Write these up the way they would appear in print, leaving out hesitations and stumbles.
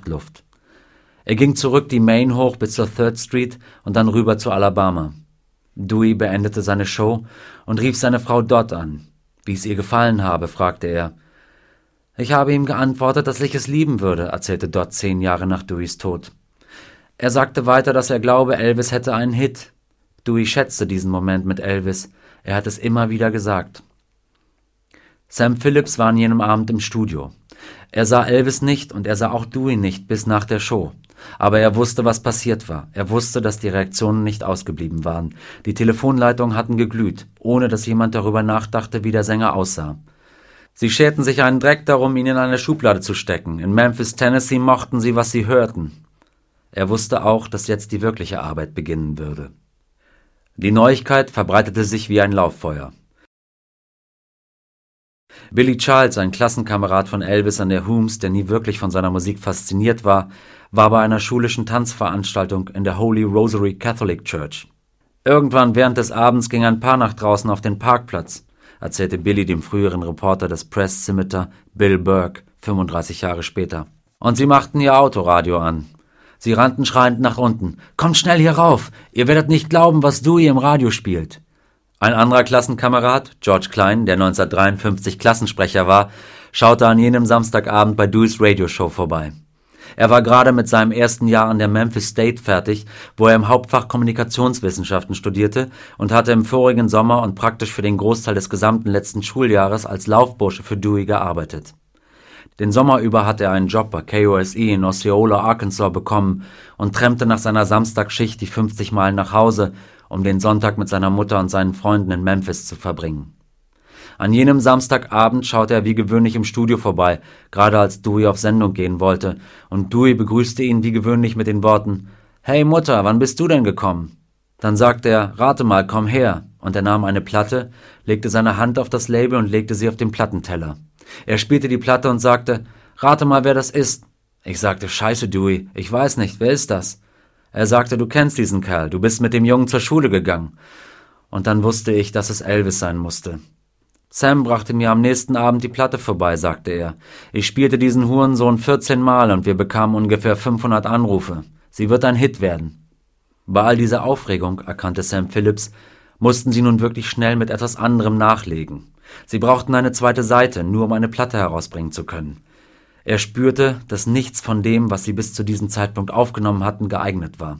Nachtluft. Er ging zurück die Main hoch bis zur 3rd Street und dann rüber zu Alabama. Dewey beendete seine Show und rief seine Frau Dot an. Wie es ihr gefallen habe, fragte er. Ich habe ihm geantwortet, dass ich es lieben würde, erzählte Dot 10 Jahre nach Deweys Tod. Er sagte weiter, dass er glaube, Elvis hätte einen Hit. Dewey schätzte diesen Moment mit Elvis. Er hat es immer wieder gesagt. Sam Phillips war an jenem Abend im Studio. Er sah Elvis nicht und er sah auch Dewey nicht bis nach der Show. Aber er wusste, was passiert war. Er wusste, dass die Reaktionen nicht ausgeblieben waren. Die Telefonleitungen hatten geglüht, ohne dass jemand darüber nachdachte, wie der Sänger aussah. Sie scherten sich einen Dreck darum, ihn in eine Schublade zu stecken. In Memphis, Tennessee mochten sie, was sie hörten. Er wusste auch, dass jetzt die wirkliche Arbeit beginnen würde. Die Neuigkeit verbreitete sich wie ein Lauffeuer. Billy Childs, ein Klassenkamerad von Elvis an der Hooms, der nie wirklich von seiner Musik fasziniert war bei einer schulischen Tanzveranstaltung in der Holy Rosary Catholic Church. Irgendwann während des Abends ging ein Paar nach draußen auf den Parkplatz, erzählte Billy dem früheren Reporter des Press Scimitar, Bill Burke, 35 Jahre später. Und sie machten ihr Autoradio an. Sie rannten schreiend nach unten. »Kommt schnell hier rauf! Ihr werdet nicht glauben, was Dewey im Radio spielt!« Ein anderer Klassenkamerad, George Klein, der 1953 Klassensprecher war, schaute an jenem Samstagabend bei Deweys Radioshow vorbei. Er war gerade mit seinem ersten Jahr an der Memphis State fertig, wo er im Hauptfach Kommunikationswissenschaften studierte und hatte im vorigen Sommer und praktisch für den Großteil des gesamten letzten Schuljahres als Laufbursche für Dewey gearbeitet. Den Sommer über hatte er einen Job bei KOSE in Osceola, Arkansas bekommen und trämpte nach seiner Samstagsschicht die 50 Meilen nach Hause, um den Sonntag mit seiner Mutter und seinen Freunden in Memphis zu verbringen. An jenem Samstagabend schaute er wie gewöhnlich im Studio vorbei, gerade als Dewey auf Sendung gehen wollte, und Dewey begrüßte ihn wie gewöhnlich mit den Worten: »Hey Mutter, wann bist du denn gekommen?« Dann sagte er: »Rate mal, komm her«, und er nahm eine Platte, legte seine Hand auf das Label und legte sie auf den Plattenteller. Er spielte die Platte und sagte: »Rate mal, wer das ist.« Ich sagte: »Scheiße, Dewey, ich weiß nicht, wer ist das?« Er sagte: »Du kennst diesen Kerl, du bist mit dem Jungen zur Schule gegangen.« Und dann wusste ich, dass es Elvis sein musste. »Sam brachte mir am nächsten Abend die Platte vorbei«, sagte er. »Ich spielte diesen Hurensohn 14 Mal und wir bekamen ungefähr 500 Anrufe. Sie wird ein Hit werden.« Bei all dieser Aufregung, erkannte Sam Phillips, mussten sie nun wirklich schnell mit etwas anderem nachlegen. Sie brauchten eine zweite Seite, nur um eine Platte herausbringen zu können. Er spürte, dass nichts von dem, was sie bis zu diesem Zeitpunkt aufgenommen hatten, geeignet war.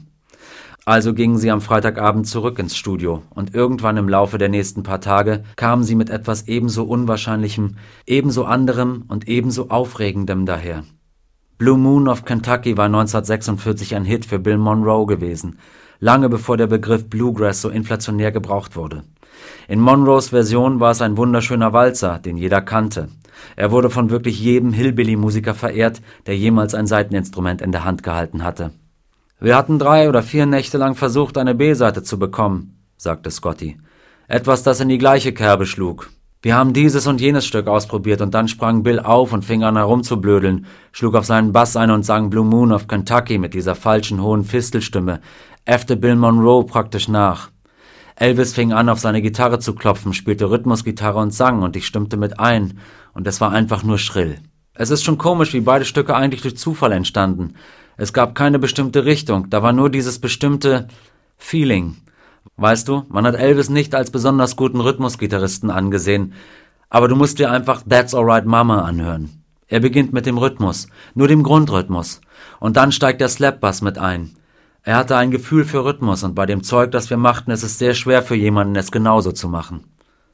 Also gingen sie am Freitagabend zurück ins Studio und irgendwann im Laufe der nächsten paar Tage kamen sie mit etwas ebenso Unwahrscheinlichem, ebenso anderem und ebenso Aufregendem daher. Blue Moon of Kentucky war 1946 ein Hit für Bill Monroe gewesen, lange bevor der Begriff Bluegrass so inflationär gebraucht wurde. In Monroes Version war es ein wunderschöner Walzer, den jeder kannte. Er wurde von wirklich jedem Hillbilly-Musiker verehrt, der jemals ein Saiteninstrument in der Hand gehalten hatte. »Wir hatten 3 oder 4 Nächte lang versucht, eine B-Seite zu bekommen«, sagte Scotty. »Etwas, das in die gleiche Kerbe schlug. Wir haben dieses und jenes Stück ausprobiert und dann sprang Bill auf und fing an herumzublödeln, schlug auf seinen Bass ein und sang Blue Moon of Kentucky mit dieser falschen hohen Fistelstimme, äffte Bill Monroe praktisch nach. Elvis fing an, auf seine Gitarre zu klopfen, spielte Rhythmusgitarre und sang und ich stimmte mit ein und es war einfach nur schrill. Es ist schon komisch, wie beide Stücke eigentlich durch Zufall entstanden. Es gab keine bestimmte Richtung, da war nur dieses bestimmte Feeling. Weißt du, man hat Elvis nicht als besonders guten Rhythmusgitarristen angesehen, aber du musst dir einfach That's Alright Mama anhören. Er beginnt mit dem Rhythmus, nur dem Grundrhythmus, und dann steigt der Slapbass mit ein. Er hatte ein Gefühl für Rhythmus und bei dem Zeug, das wir machten, ist es sehr schwer für jemanden, es genauso zu machen.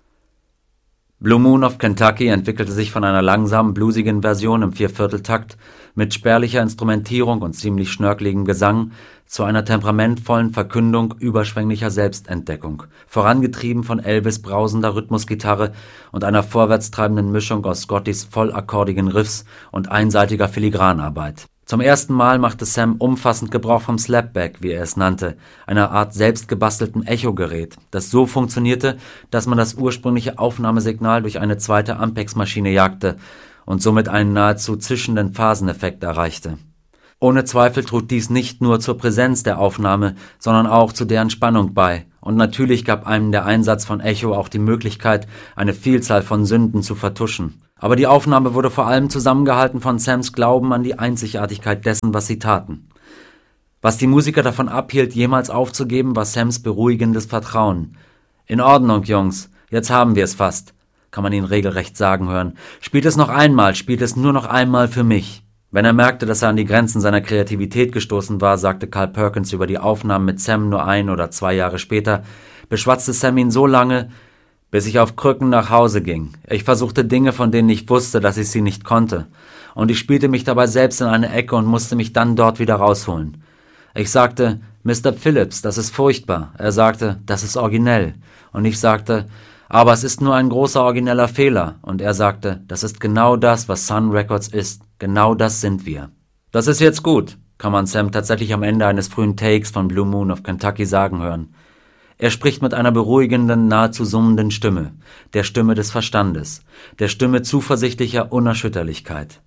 Blue Moon of Kentucky entwickelte sich von einer langsamen, bluesigen Version im 4/4-Takt mit spärlicher Instrumentierung und ziemlich schnörkeligem Gesang zu einer temperamentvollen Verkündung überschwänglicher Selbstentdeckung, vorangetrieben von Elvis' brausender Rhythmusgitarre und einer vorwärtstreibenden Mischung aus Scottys vollakkordigen Riffs und einseitiger Filigranarbeit. Zum ersten Mal machte Sam umfassend Gebrauch vom Slapback, wie er es nannte, einer Art selbstgebastelten Echogerät, das so funktionierte, dass man das ursprüngliche Aufnahmesignal durch eine zweite Ampex-Maschine jagte und somit einen nahezu zischenden Phaseneffekt erreichte. Ohne Zweifel trug dies nicht nur zur Präsenz der Aufnahme, sondern auch zu deren Spannung bei. Und natürlich gab einem der Einsatz von Echo auch die Möglichkeit, eine Vielzahl von Sünden zu vertuschen. Aber die Aufnahme wurde vor allem zusammengehalten von Sams Glauben an die Einzigartigkeit dessen, was sie taten. Was die Musiker davon abhielt, jemals aufzugeben, war Sams beruhigendes Vertrauen. »In Ordnung, Jungs, jetzt haben wir es fast«, kann man ihn regelrecht sagen hören. »Spielt es noch einmal, spielt es nur noch einmal für mich.« Wenn er merkte, dass er an die Grenzen seiner Kreativität gestoßen war, sagte Carl Perkins über die Aufnahmen mit Sam nur 1 oder 2 Jahre später, beschwatzte Sam ihn so lange, bis ich auf Krücken nach Hause ging. Ich versuchte Dinge, von denen ich wusste, dass ich sie nicht konnte. Und ich spielte mich dabei selbst in eine Ecke und musste mich dann dort wieder rausholen. Ich sagte, Mr. Phillips, das ist furchtbar. Er sagte, das ist originell. Und ich sagte, aber es ist nur ein großer origineller Fehler. Und er sagte, das ist genau das, was Sun Records ist. Genau das sind wir. Das ist jetzt gut, kann man Sam tatsächlich am Ende eines frühen Takes von Blue Moon of Kentucky sagen hören. Er spricht mit einer beruhigenden, nahezu summenden Stimme, der Stimme des Verstandes, der Stimme zuversichtlicher Unerschütterlichkeit.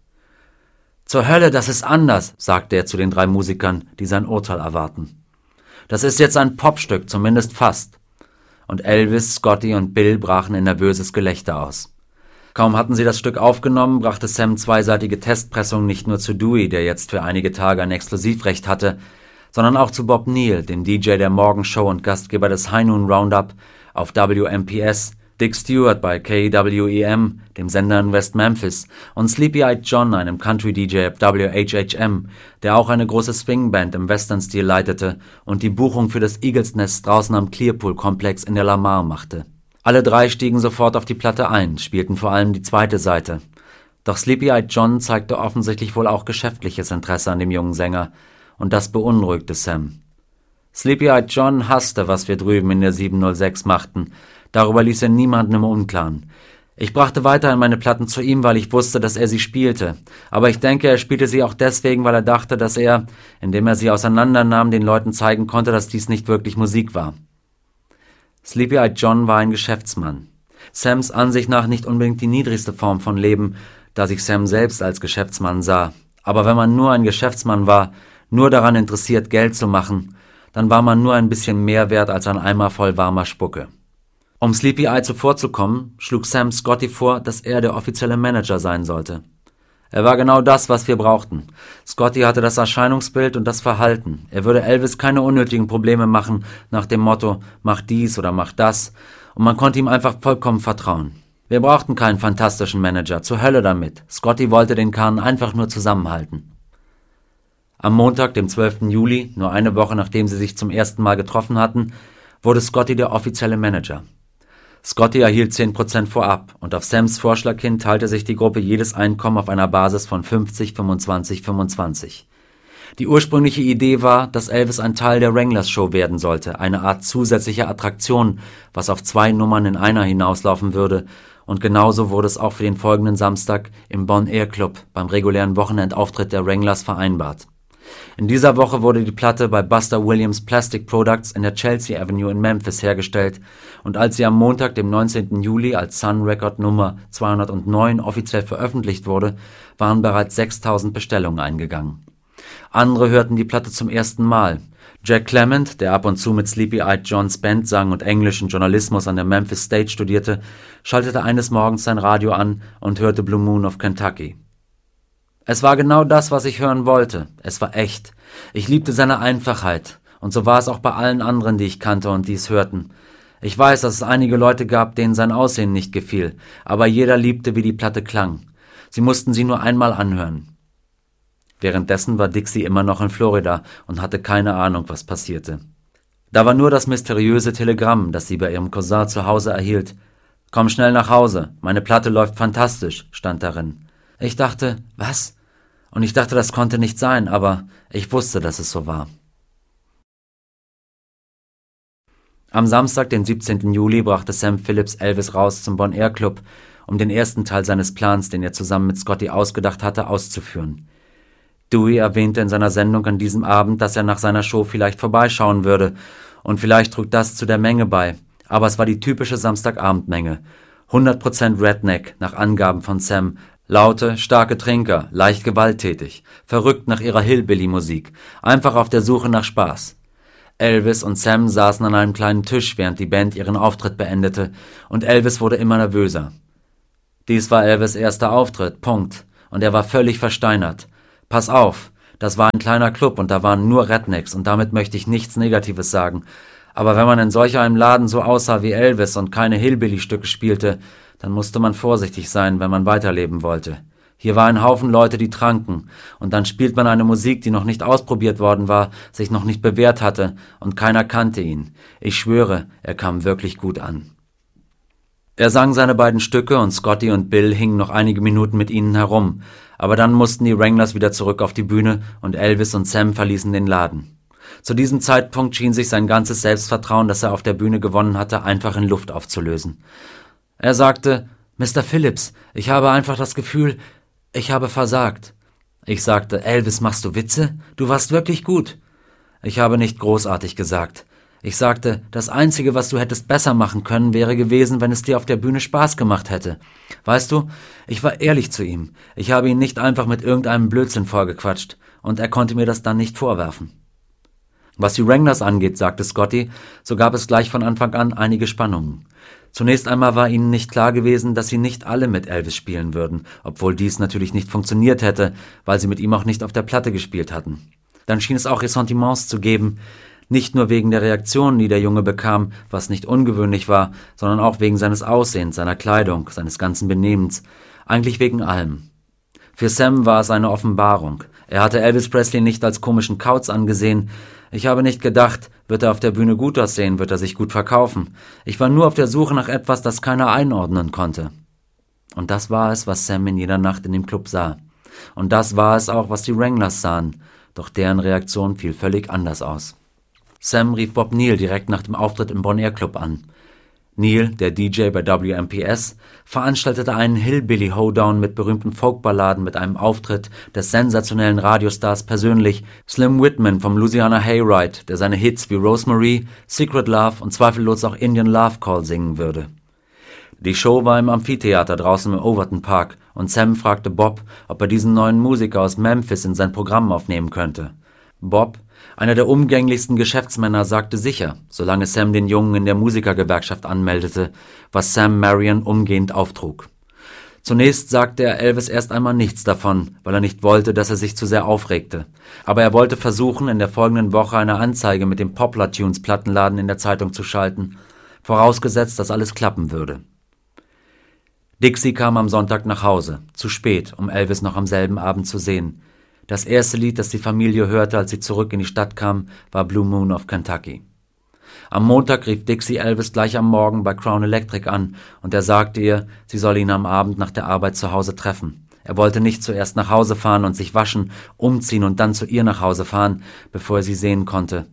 »Zur Hölle, das ist anders«, sagte er zu den 3 Musikern, die sein Urteil erwarten. »Das ist jetzt ein Popstück, zumindest fast.« Und Elvis, Scotty und Bill brachen in nervöses Gelächter aus. Kaum hatten sie das Stück aufgenommen, brachte Sam 2-seitige Testpressungen nicht nur zu Dewey, der jetzt für einige Tage ein Exklusivrecht hatte, sondern auch zu Bob Neal, dem DJ der Morgenshow und Gastgeber des High Noon Roundup auf WMPS, Dick Stewart bei KWEM, dem Sender in West Memphis, und Sleepy-Eyed John, einem Country-DJ auf WHHM, der auch eine große Swingband im Western-Stil leitete und die Buchung für das Eagles Nest draußen am Clearpool-Komplex in der Lamar machte. Alle 3 stiegen sofort auf die Platte ein, spielten vor allem die zweite Seite. Doch Sleepy-Eyed John zeigte offensichtlich wohl auch geschäftliches Interesse an dem jungen Sänger, und das beunruhigte Sam. Sleepy-Eyed John hasste, was wir drüben in der 706 machten. Darüber ließ er niemanden im Unklaren. Ich brachte weiterhin meine Platten zu ihm, weil ich wusste, dass er sie spielte. Aber ich denke, er spielte sie auch deswegen, weil er dachte, dass er, indem er sie auseinandernahm, den Leuten zeigen konnte, dass dies nicht wirklich Musik war. Sleepy-Eyed John war ein Geschäftsmann. Sams Ansicht nach nicht unbedingt die niedrigste Form von Leben, da sich Sam selbst als Geschäftsmann sah. Aber wenn man nur ein Geschäftsmann war, nur daran interessiert, Geld zu machen, dann war man nur ein bisschen mehr wert als ein Eimer voll warmer Spucke. Um Sleepy-Eye zuvorzukommen, schlug Sam Scotty vor, dass er der offizielle Manager sein sollte. Er war genau das, was wir brauchten. Scotty hatte das Erscheinungsbild und das Verhalten. Er würde Elvis keine unnötigen Probleme machen, nach dem Motto, mach dies oder mach das, und man konnte ihm einfach vollkommen vertrauen. Wir brauchten keinen fantastischen Manager, zur Hölle damit. Scotty wollte den Kahn einfach nur zusammenhalten. Am Montag, dem 12. Juli, nur eine Woche nachdem sie sich zum ersten Mal getroffen hatten, wurde Scotty der offizielle Manager. Scotty erhielt 10% vorab und auf Sams Vorschlag hin teilte sich die Gruppe jedes Einkommen auf einer Basis von 50, 25, 25. Die ursprüngliche Idee war, dass Elvis ein Teil der Wranglers Show werden sollte, eine Art zusätzliche Attraktion, was auf 2 Nummern in einer hinauslaufen würde, und genauso wurde es auch für den folgenden Samstag im Bon Air Club beim regulären Wochenendauftritt der Wranglers vereinbart. In dieser Woche wurde die Platte bei Buster Williams Plastic Products in der Chelsea Avenue in Memphis hergestellt und als sie am Montag, dem 19. Juli als Sun Record Nummer 209 offiziell veröffentlicht wurde, waren bereits 6.000 Bestellungen eingegangen. Andere hörten die Platte zum ersten Mal. Jack Clement, der ab und zu mit Sleepy-Eyed Johns Band sang und englischen Journalismus an der Memphis State studierte, schaltete eines Morgens sein Radio an und hörte Blue Moon of Kentucky. Es war genau das, was ich hören wollte. Es war echt. Ich liebte seine Einfachheit. Und so war es auch bei allen anderen, die ich kannte und die es hörten. Ich weiß, dass es einige Leute gab, denen sein Aussehen nicht gefiel, aber jeder liebte, wie die Platte klang. Sie mussten sie nur einmal anhören. Währenddessen war Dixie immer noch in Florida und hatte keine Ahnung, was passierte. Da war nur das mysteriöse Telegramm, das sie bei ihrem Cousin zu Hause erhielt. »Komm schnell nach Hause, meine Platte läuft fantastisch«, stand darin. Ich dachte, was? Und ich dachte, das konnte nicht sein, aber ich wusste, dass es so war. Am Samstag, den 17. Juli, brachte Sam Phillips Elvis raus zum Bon Air Club, um den ersten Teil seines Plans, den er zusammen mit Scotty ausgedacht hatte, auszuführen. Dewey erwähnte in seiner Sendung an diesem Abend, dass er nach seiner Show vielleicht vorbeischauen würde, und vielleicht trug das zu der Menge bei, aber es war die typische Samstagabendmenge. 100% Redneck, nach Angaben von Sam, Laute, starke Trinker, leicht gewalttätig, verrückt nach ihrer Hillbilly-Musik, einfach auf der Suche nach Spaß. Elvis und Sam saßen an einem kleinen Tisch, während die Band ihren Auftritt beendete, und Elvis wurde immer nervöser. Dies war Elvis' erster Auftritt, Punkt, und er war völlig versteinert. Pass auf, das war ein kleiner Club und da waren nur Rednecks und damit möchte ich nichts Negatives sagen. Aber wenn man in solch einem Laden so aussah wie Elvis und keine Hillbilly-Stücke spielte, dann musste man vorsichtig sein, wenn man weiterleben wollte. Hier war ein Haufen Leute, die tranken, und dann spielt man eine Musik, die noch nicht ausprobiert worden war, sich noch nicht bewährt hatte, und keiner kannte ihn. Ich schwöre, er kam wirklich gut an. Er sang seine beiden Stücke und Scotty und Bill hingen noch einige Minuten mit ihnen herum, aber dann mussten die Wranglers wieder zurück auf die Bühne und Elvis und Sam verließen den Laden. Zu diesem Zeitpunkt schien sich sein ganzes Selbstvertrauen, das er auf der Bühne gewonnen hatte, einfach in Luft aufzulösen. Er sagte, »Mr. Phillips, ich habe einfach das Gefühl, ich habe versagt.« Ich sagte, »Elvis, machst du Witze? Du warst wirklich gut.« Ich habe nicht großartig gesagt. Ich sagte, das Einzige, was du hättest besser machen können, wäre gewesen, wenn es dir auf der Bühne Spaß gemacht hätte. Weißt du, ich war ehrlich zu ihm. Ich habe ihn nicht einfach mit irgendeinem Blödsinn vorgequatscht, und er konnte mir das dann nicht vorwerfen. Was die Wranglers angeht, sagte Scotty, so gab es gleich von Anfang an einige Spannungen. Zunächst einmal war ihnen nicht klar gewesen, dass sie nicht alle mit Elvis spielen würden, obwohl dies natürlich nicht funktioniert hätte, weil sie mit ihm auch nicht auf der Platte gespielt hatten. Dann schien es auch Ressentiments zu geben, nicht nur wegen der Reaktionen, die der Junge bekam, was nicht ungewöhnlich war, sondern auch wegen seines Aussehens, seiner Kleidung, seines ganzen Benehmens, eigentlich wegen allem. Für Sam war es eine Offenbarung. Er hatte Elvis Presley nicht als komischen Kauz angesehen. Ich habe nicht gedacht, wird er auf der Bühne gut aussehen, wird er sich gut verkaufen. Ich war nur auf der Suche nach etwas, das keiner einordnen konnte. Und das war es, was Sam in jeder Nacht in dem Club sah. Und das war es auch, was die Wranglers sahen. Doch deren Reaktion fiel völlig anders aus. Sam rief Bob Neal direkt nach dem Auftritt im Bon Air Club an. Neal, der DJ bei WMPS, veranstaltete einen Hillbilly-Hoedown mit berühmten Folkballaden mit einem Auftritt des sensationellen Radiostars persönlich, Slim Whitman vom Louisiana Hayride, der seine Hits wie Rosemary, Secret Love und zweifellos auch Indian Love Call singen würde. Die Show war im Amphitheater draußen im Overton Park und Sam fragte Bob, ob er diesen neuen Musiker aus Memphis in sein Programm aufnehmen könnte. Bob, einer der umgänglichsten Geschäftsmänner, sagte sicher, solange Sam den Jungen in der Musikergewerkschaft anmeldete, was Sam Marion umgehend auftrug. Zunächst sagte er Elvis erst einmal nichts davon, weil er nicht wollte, dass er sich zu sehr aufregte. Aber er wollte versuchen, in der folgenden Woche eine Anzeige mit dem Poplar Tunes Plattenladen in der Zeitung zu schalten, vorausgesetzt, dass alles klappen würde. Dixie kam am Sonntag nach Hause, zu spät, um Elvis noch am selben Abend zu sehen. Das erste Lied, das die Familie hörte, als sie zurück in die Stadt kam, war Blue Moon of Kentucky. Am Montag rief Dixie Elvis gleich am Morgen bei Crown Electric an und er sagte ihr, sie solle ihn am Abend nach der Arbeit zu Hause treffen. Er wollte nicht zuerst nach Hause fahren und sich waschen, umziehen und dann zu ihr nach Hause fahren, bevor er sie sehen konnte.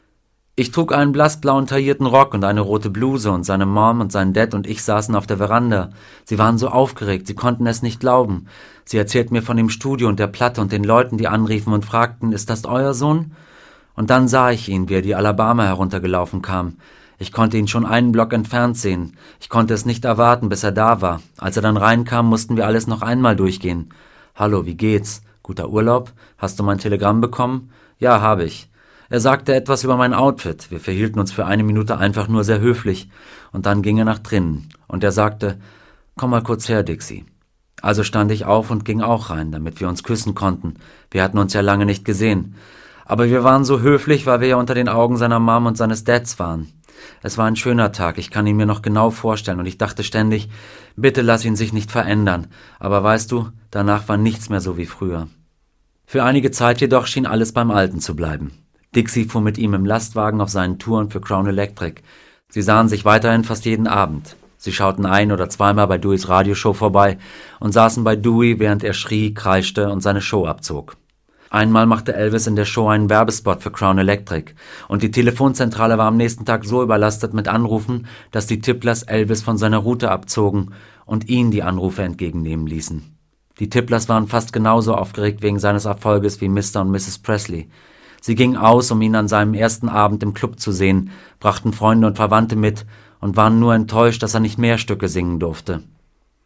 Ich trug einen blassblauen taillierten Rock und eine rote Bluse und seine Mom und sein Dad und ich saßen auf der Veranda. Sie waren so aufgeregt, sie konnten es nicht glauben. Sie erzählten mir von dem Studio und der Platte und den Leuten, die anriefen und fragten, ist das euer Sohn? Und dann sah ich ihn, wie er die Alabama heruntergelaufen kam. Ich konnte ihn schon einen Block entfernt sehen. Ich konnte es nicht erwarten, bis er da war. Als er dann reinkam, mussten wir alles noch einmal durchgehen. »Hallo, wie geht's? Guter Urlaub? Hast du mein Telegramm bekommen?« »Ja, habe ich.« Er sagte etwas über mein Outfit. Wir verhielten uns für eine Minute einfach nur sehr höflich. Und dann ging er nach drinnen. Und er sagte, »Komm mal kurz her, Dixie.« Also stand ich auf und ging auch rein, damit wir uns küssen konnten. Wir hatten uns ja lange nicht gesehen. Aber wir waren so höflich, weil wir ja unter den Augen seiner Mom und seines Dads waren. Es war ein schöner Tag, ich kann ihn mir noch genau vorstellen und ich dachte ständig, bitte lass ihn sich nicht verändern. Aber weißt du, danach war nichts mehr so wie früher. Für einige Zeit jedoch schien alles beim Alten zu bleiben. Dixie fuhr mit ihm im Lastwagen auf seinen Touren für Crown Electric. Sie sahen sich weiterhin fast jeden Abend. Sie schauten ein- oder zweimal bei Deweys Radioshow vorbei und saßen bei Dewey, während er schrie, kreischte und seine Show abzog. Einmal machte Elvis in der Show einen Werbespot für Crown Electric und die Telefonzentrale war am nächsten Tag so überlastet mit Anrufen, dass die Tipplers Elvis von seiner Route abzogen und ihn die Anrufe entgegennehmen ließen. Die Tipplers waren fast genauso aufgeregt wegen seines Erfolges wie Mr. und Mrs. Presley. Sie gingen aus, um ihn an seinem ersten Abend im Club zu sehen, brachten Freunde und Verwandte mit und waren nur enttäuscht, dass er nicht mehr Stücke singen durfte.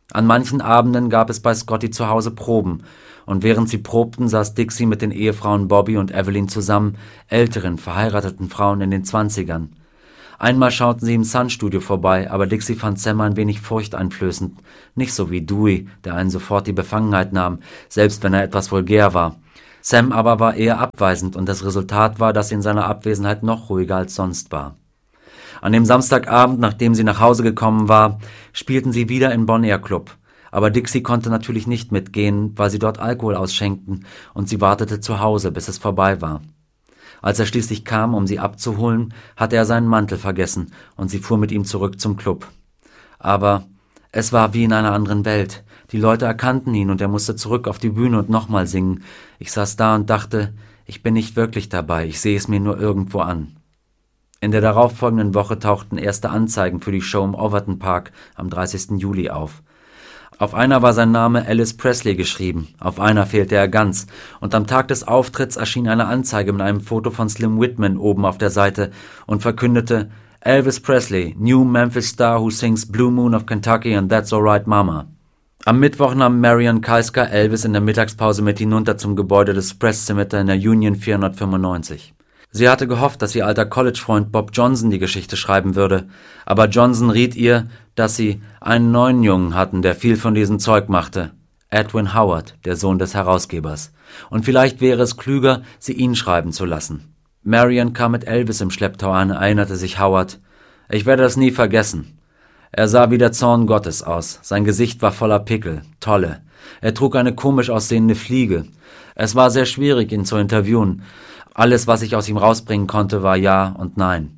An manchen Abenden gab es bei Scotty zu Hause Proben, und während sie probten, saß Dixie mit den Ehefrauen Bobby und Evelyn zusammen, älteren, verheirateten Frauen in den 20ern. Einmal schauten sie im Sun-Studio vorbei, aber Dixie fand Sam ein wenig furchteinflößend, nicht so wie Dewey, der einen sofort die Befangenheit nahm, selbst wenn er etwas vulgär war. Sam aber war eher abweisend, und das Resultat war, dass sie in seiner Abwesenheit noch ruhiger als sonst war. An dem Samstagabend, nachdem sie nach Hause gekommen war, spielten sie wieder im Bon Air Club. Aber Dixie konnte natürlich nicht mitgehen, weil sie dort Alkohol ausschenkten, und sie wartete zu Hause, bis es vorbei war. Als er schließlich kam, um sie abzuholen, hatte er seinen Mantel vergessen, und sie fuhr mit ihm zurück zum Club. Aber es war wie in einer anderen Welt. Die Leute erkannten ihn, und er musste zurück auf die Bühne und nochmal singen. Ich saß da und dachte, ich bin nicht wirklich dabei, ich sehe es mir nur irgendwo an. In der darauffolgenden Woche tauchten erste Anzeigen für die Show im Overton Park am 30. Juli auf. Auf einer war sein Name Elvis Presley geschrieben, auf einer fehlte er ganz, und am Tag des Auftritts erschien eine Anzeige mit einem Foto von Slim Whitman oben auf der Seite und verkündete Elvis Presley, new Memphis star who sings Blue Moon of Kentucky and That's Alright Mama. Am Mittwoch nahm Marion Keiska Elvis in der Mittagspause mit hinunter zum Gebäude des Press Scimitar in der Union 495. Sie hatte gehofft, dass ihr alter College-Freund Bob Johnson die Geschichte schreiben würde, aber Johnson riet ihr, dass sie einen neuen Jungen hatten, der viel von diesem Zeug machte. Edwin Howard, der Sohn des Herausgebers. Und vielleicht wäre es klüger, sie ihn schreiben zu lassen. Marion kam mit Elvis im Schlepptau an, erinnerte sich Howard. Ich werde das nie vergessen. Er sah wie der Zorn Gottes aus. Sein Gesicht war voller Pickel, Tolle. Er trug eine komisch aussehende Fliege. Es war sehr schwierig, ihn zu interviewen. Alles, was ich aus ihm rausbringen konnte, war Ja und Nein.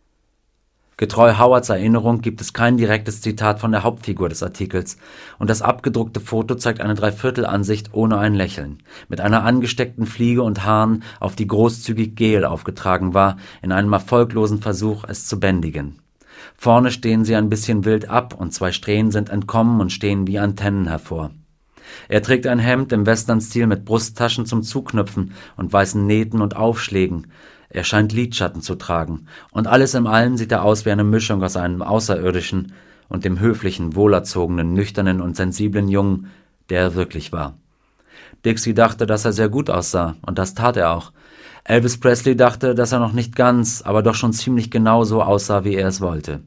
Getreu Howards Erinnerung gibt es kein direktes Zitat von der Hauptfigur des Artikels, und das abgedruckte Foto zeigt eine Dreiviertelansicht ohne ein Lächeln, mit einer angesteckten Fliege und Haaren, auf die großzügig Gel aufgetragen war, in einem erfolglosen Versuch, es zu bändigen. Vorne stehen sie ein bisschen wild ab, und 2 Strähnen sind entkommen und stehen wie Antennen hervor. Er trägt ein Hemd im Western-Stil mit Brusttaschen zum Zuknüpfen und weißen Nähten und Aufschlägen. Er scheint Lidschatten zu tragen. Und alles in allem sieht er aus wie eine Mischung aus einem Außerirdischen und dem höflichen, wohlerzogenen, nüchternen und sensiblen Jungen, der er wirklich war. Dixie dachte, dass er sehr gut aussah, und das tat er auch. Elvis Presley dachte, dass er noch nicht ganz, aber doch schon ziemlich genau so aussah, wie er es wollte.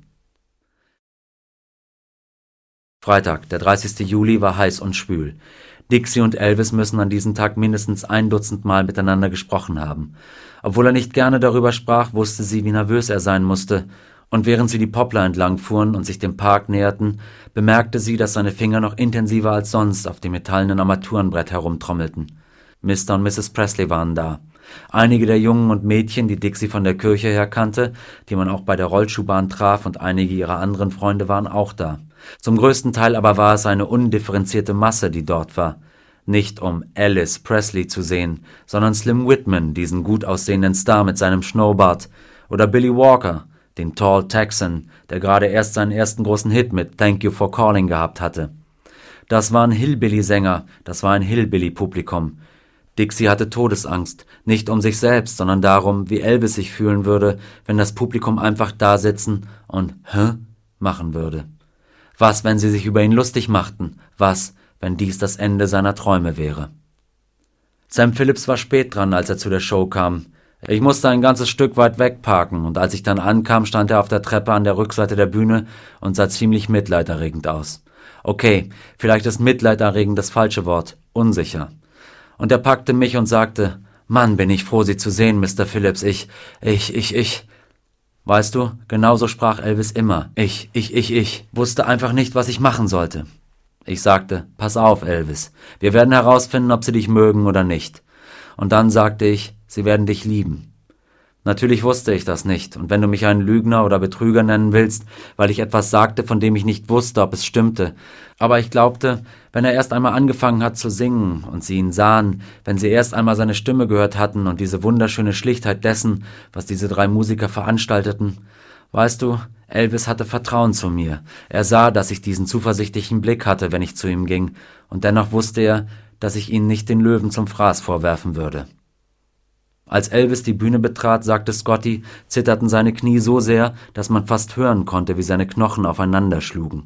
Freitag, der 30. Juli, war heiß und schwül. Dixie und Elvis müssen an diesem Tag mindestens 1 Dutzend Mal miteinander gesprochen haben. Obwohl er nicht gerne darüber sprach, wusste sie, wie nervös er sein musste, und während sie die Poplar entlang fuhren und sich dem Park näherten, bemerkte sie, dass seine Finger noch intensiver als sonst auf dem metallenen Armaturenbrett herumtrommelten. Mr. und Mrs. Presley waren da. Einige der Jungen und Mädchen, die Dixie von der Kirche her kannte, die man auch bei der Rollschuhbahn traf, und einige ihrer anderen Freunde waren auch da. Zum größten Teil aber war es eine undifferenzierte Masse, die dort war. Nicht um Elvis Presley zu sehen, sondern Slim Whitman, diesen gut aussehenden Star mit seinem Schnurrbart, oder Billy Walker, den Tall Texan, der gerade erst seinen ersten großen Hit mit Thank You for Calling gehabt hatte. Das waren Hillbilly-Sänger, das war ein Hillbilly-Publikum. Dixie hatte Todesangst, nicht um sich selbst, sondern darum, wie Elvis sich fühlen würde, wenn das Publikum einfach da sitzen und machen würde. Was, wenn sie sich über ihn lustig machten? Was, wenn dies das Ende seiner Träume wäre? Sam Phillips war spät dran, als er zu der Show kam. Ich musste ein ganzes Stück weit weg parken, und als ich dann ankam, stand er auf der Treppe an der Rückseite der Bühne und sah ziemlich mitleiderregend aus. Okay, vielleicht ist mitleiderregend das falsche Wort, unsicher. Und er packte mich und sagte, Mann, bin ich froh, Sie zu sehen, Mr. Phillips, ich. Weißt du, genauso sprach Elvis immer. Ich. Wusste einfach nicht, was ich machen sollte. Ich sagte, pass auf, Elvis. Wir werden herausfinden, ob sie dich mögen oder nicht. Und dann sagte ich, sie werden dich lieben. Natürlich wusste ich das nicht, und wenn du mich einen Lügner oder Betrüger nennen willst, weil ich etwas sagte, von dem ich nicht wusste, ob es stimmte. Aber ich glaubte, wenn er erst einmal angefangen hat zu singen und sie ihn sahen, wenn sie erst einmal seine Stimme gehört hatten und diese wunderschöne Schlichtheit dessen, was diese 3 Musiker veranstalteten, weißt du, Elvis hatte Vertrauen zu mir. Er sah, dass ich diesen zuversichtlichen Blick hatte, wenn ich zu ihm ging, und dennoch wusste er, dass ich ihnen nicht den Löwen zum Fraß vorwerfen würde. Als Elvis die Bühne betrat, sagte Scotty, zitterten seine Knie so sehr, dass man fast hören konnte, wie seine Knochen aufeinander schlugen.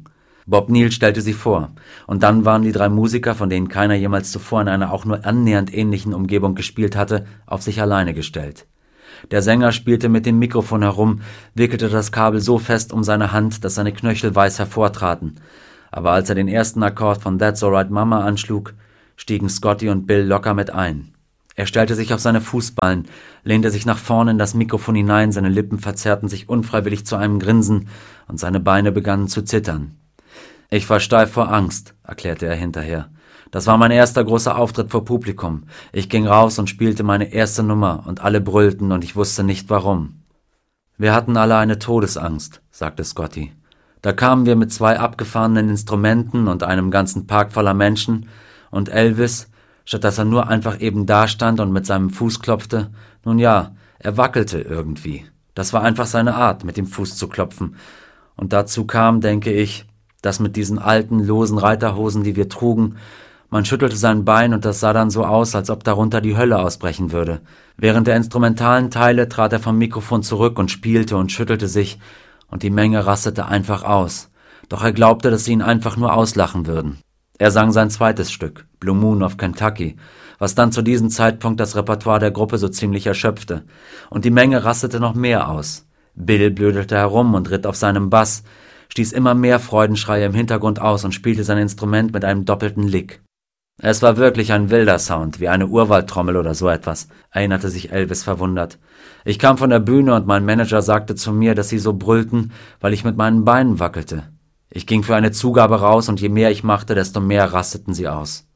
Bob Neal stellte sie vor, und dann waren die 3 Musiker, von denen keiner jemals zuvor in einer auch nur annähernd ähnlichen Umgebung gespielt hatte, auf sich alleine gestellt. Der Sänger spielte mit dem Mikrofon herum, wickelte das Kabel so fest um seine Hand, dass seine Knöchel weiß hervortraten. Aber als er den ersten Akkord von That's Alright Mama anschlug, stiegen Scotty und Bill locker mit ein. Er stellte sich auf seine Fußballen, lehnte sich nach vorne in das Mikrofon hinein, seine Lippen verzerrten sich unfreiwillig zu einem Grinsen und seine Beine begannen zu zittern. »Ich war steif vor Angst«, erklärte er hinterher. »Das war mein erster großer Auftritt vor Publikum. Ich ging raus und spielte meine erste Nummer und alle brüllten und ich wusste nicht warum.« »Wir hatten alle eine Todesangst«, sagte Scotty. »Da kamen wir mit 2 abgefahrenen Instrumenten und einem ganzen Park voller Menschen und Elvis, statt dass er nur einfach eben dastand und mit seinem Fuß klopfte, nun ja, er wackelte irgendwie. Das war einfach seine Art, mit dem Fuß zu klopfen. Und dazu kam, denke ich, das mit diesen alten, losen Reiterhosen, die wir trugen. Man schüttelte sein Bein und das sah dann so aus, als ob darunter die Hölle ausbrechen würde. Während der instrumentalen Teile trat er vom Mikrofon zurück und spielte und schüttelte sich, und die Menge rastete einfach aus. Doch er glaubte, dass sie ihn einfach nur auslachen würden. Er sang sein zweites Stück, Blue Moon of Kentucky, was dann zu diesem Zeitpunkt das Repertoire der Gruppe so ziemlich erschöpfte. Und die Menge rastete noch mehr aus. Bill blödelte herum und ritt auf seinem Bass, stieß immer mehr Freudenschreie im Hintergrund aus und spielte sein Instrument mit einem doppelten Lick. Es war wirklich ein wilder Sound, wie eine Urwaldtrommel oder so etwas, erinnerte sich Elvis verwundert. Ich kam von der Bühne und mein Manager sagte zu mir, dass sie so brüllten, weil ich mit meinen Beinen wackelte. Ich ging für eine Zugabe raus und je mehr ich machte, desto mehr rasteten sie aus.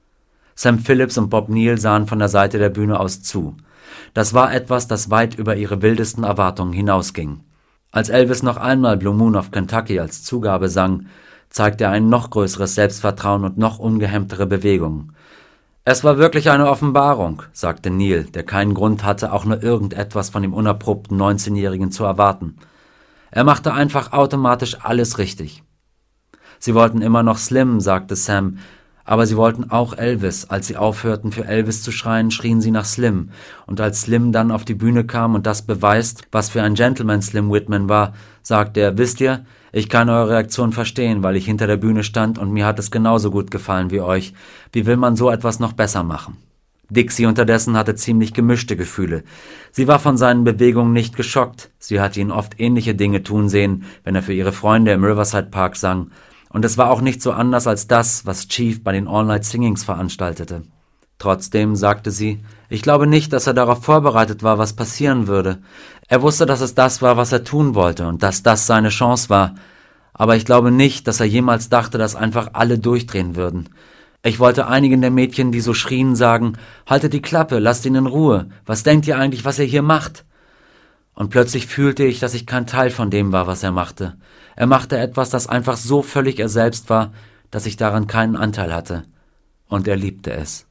Sam Phillips und Bob Neal sahen von der Seite der Bühne aus zu. Das war etwas, das weit über ihre wildesten Erwartungen hinausging. Als Elvis noch einmal Blue Moon of Kentucky als Zugabe sang, zeigte er ein noch größeres Selbstvertrauen und noch ungehemmtere Bewegungen. »Es war wirklich eine Offenbarung«, sagte Neal, der keinen Grund hatte, auch nur irgendetwas von dem unerprobten 19-Jährigen zu erwarten. Er machte einfach automatisch alles richtig. »Sie wollten immer noch Slim«, sagte Sam, »aber sie wollten auch Elvis. Als sie aufhörten, für Elvis zu schreien, schrien sie nach Slim. Und als Slim dann auf die Bühne kam und das beweist, was für ein Gentleman Slim Whitman war, sagte er, wisst ihr, ich kann eure Reaktion verstehen, weil ich hinter der Bühne stand und mir hat es genauso gut gefallen wie euch. Wie will man so etwas noch besser machen?« Dixie unterdessen hatte ziemlich gemischte Gefühle. Sie war von seinen Bewegungen nicht geschockt. Sie hatte ihn oft ähnliche Dinge tun sehen, wenn er für ihre Freunde im Riverside Park sang. Und es war auch nicht so anders als das, was Chief bei den All-Night Singings veranstaltete. Trotzdem, sagte sie, ich glaube nicht, dass er darauf vorbereitet war, was passieren würde. Er wusste, dass es das war, was er tun wollte und dass das seine Chance war. Aber ich glaube nicht, dass er jemals dachte, dass einfach alle durchdrehen würden. Ich wollte einigen der Mädchen, die so schrien, sagen, haltet die Klappe, lasst ihn in Ruhe. Was denkt ihr eigentlich, was er hier macht? Und plötzlich fühlte ich, dass ich kein Teil von dem war, was er machte. Er machte etwas, das einfach so völlig er selbst war, dass ich daran keinen Anteil hatte. Und er liebte es.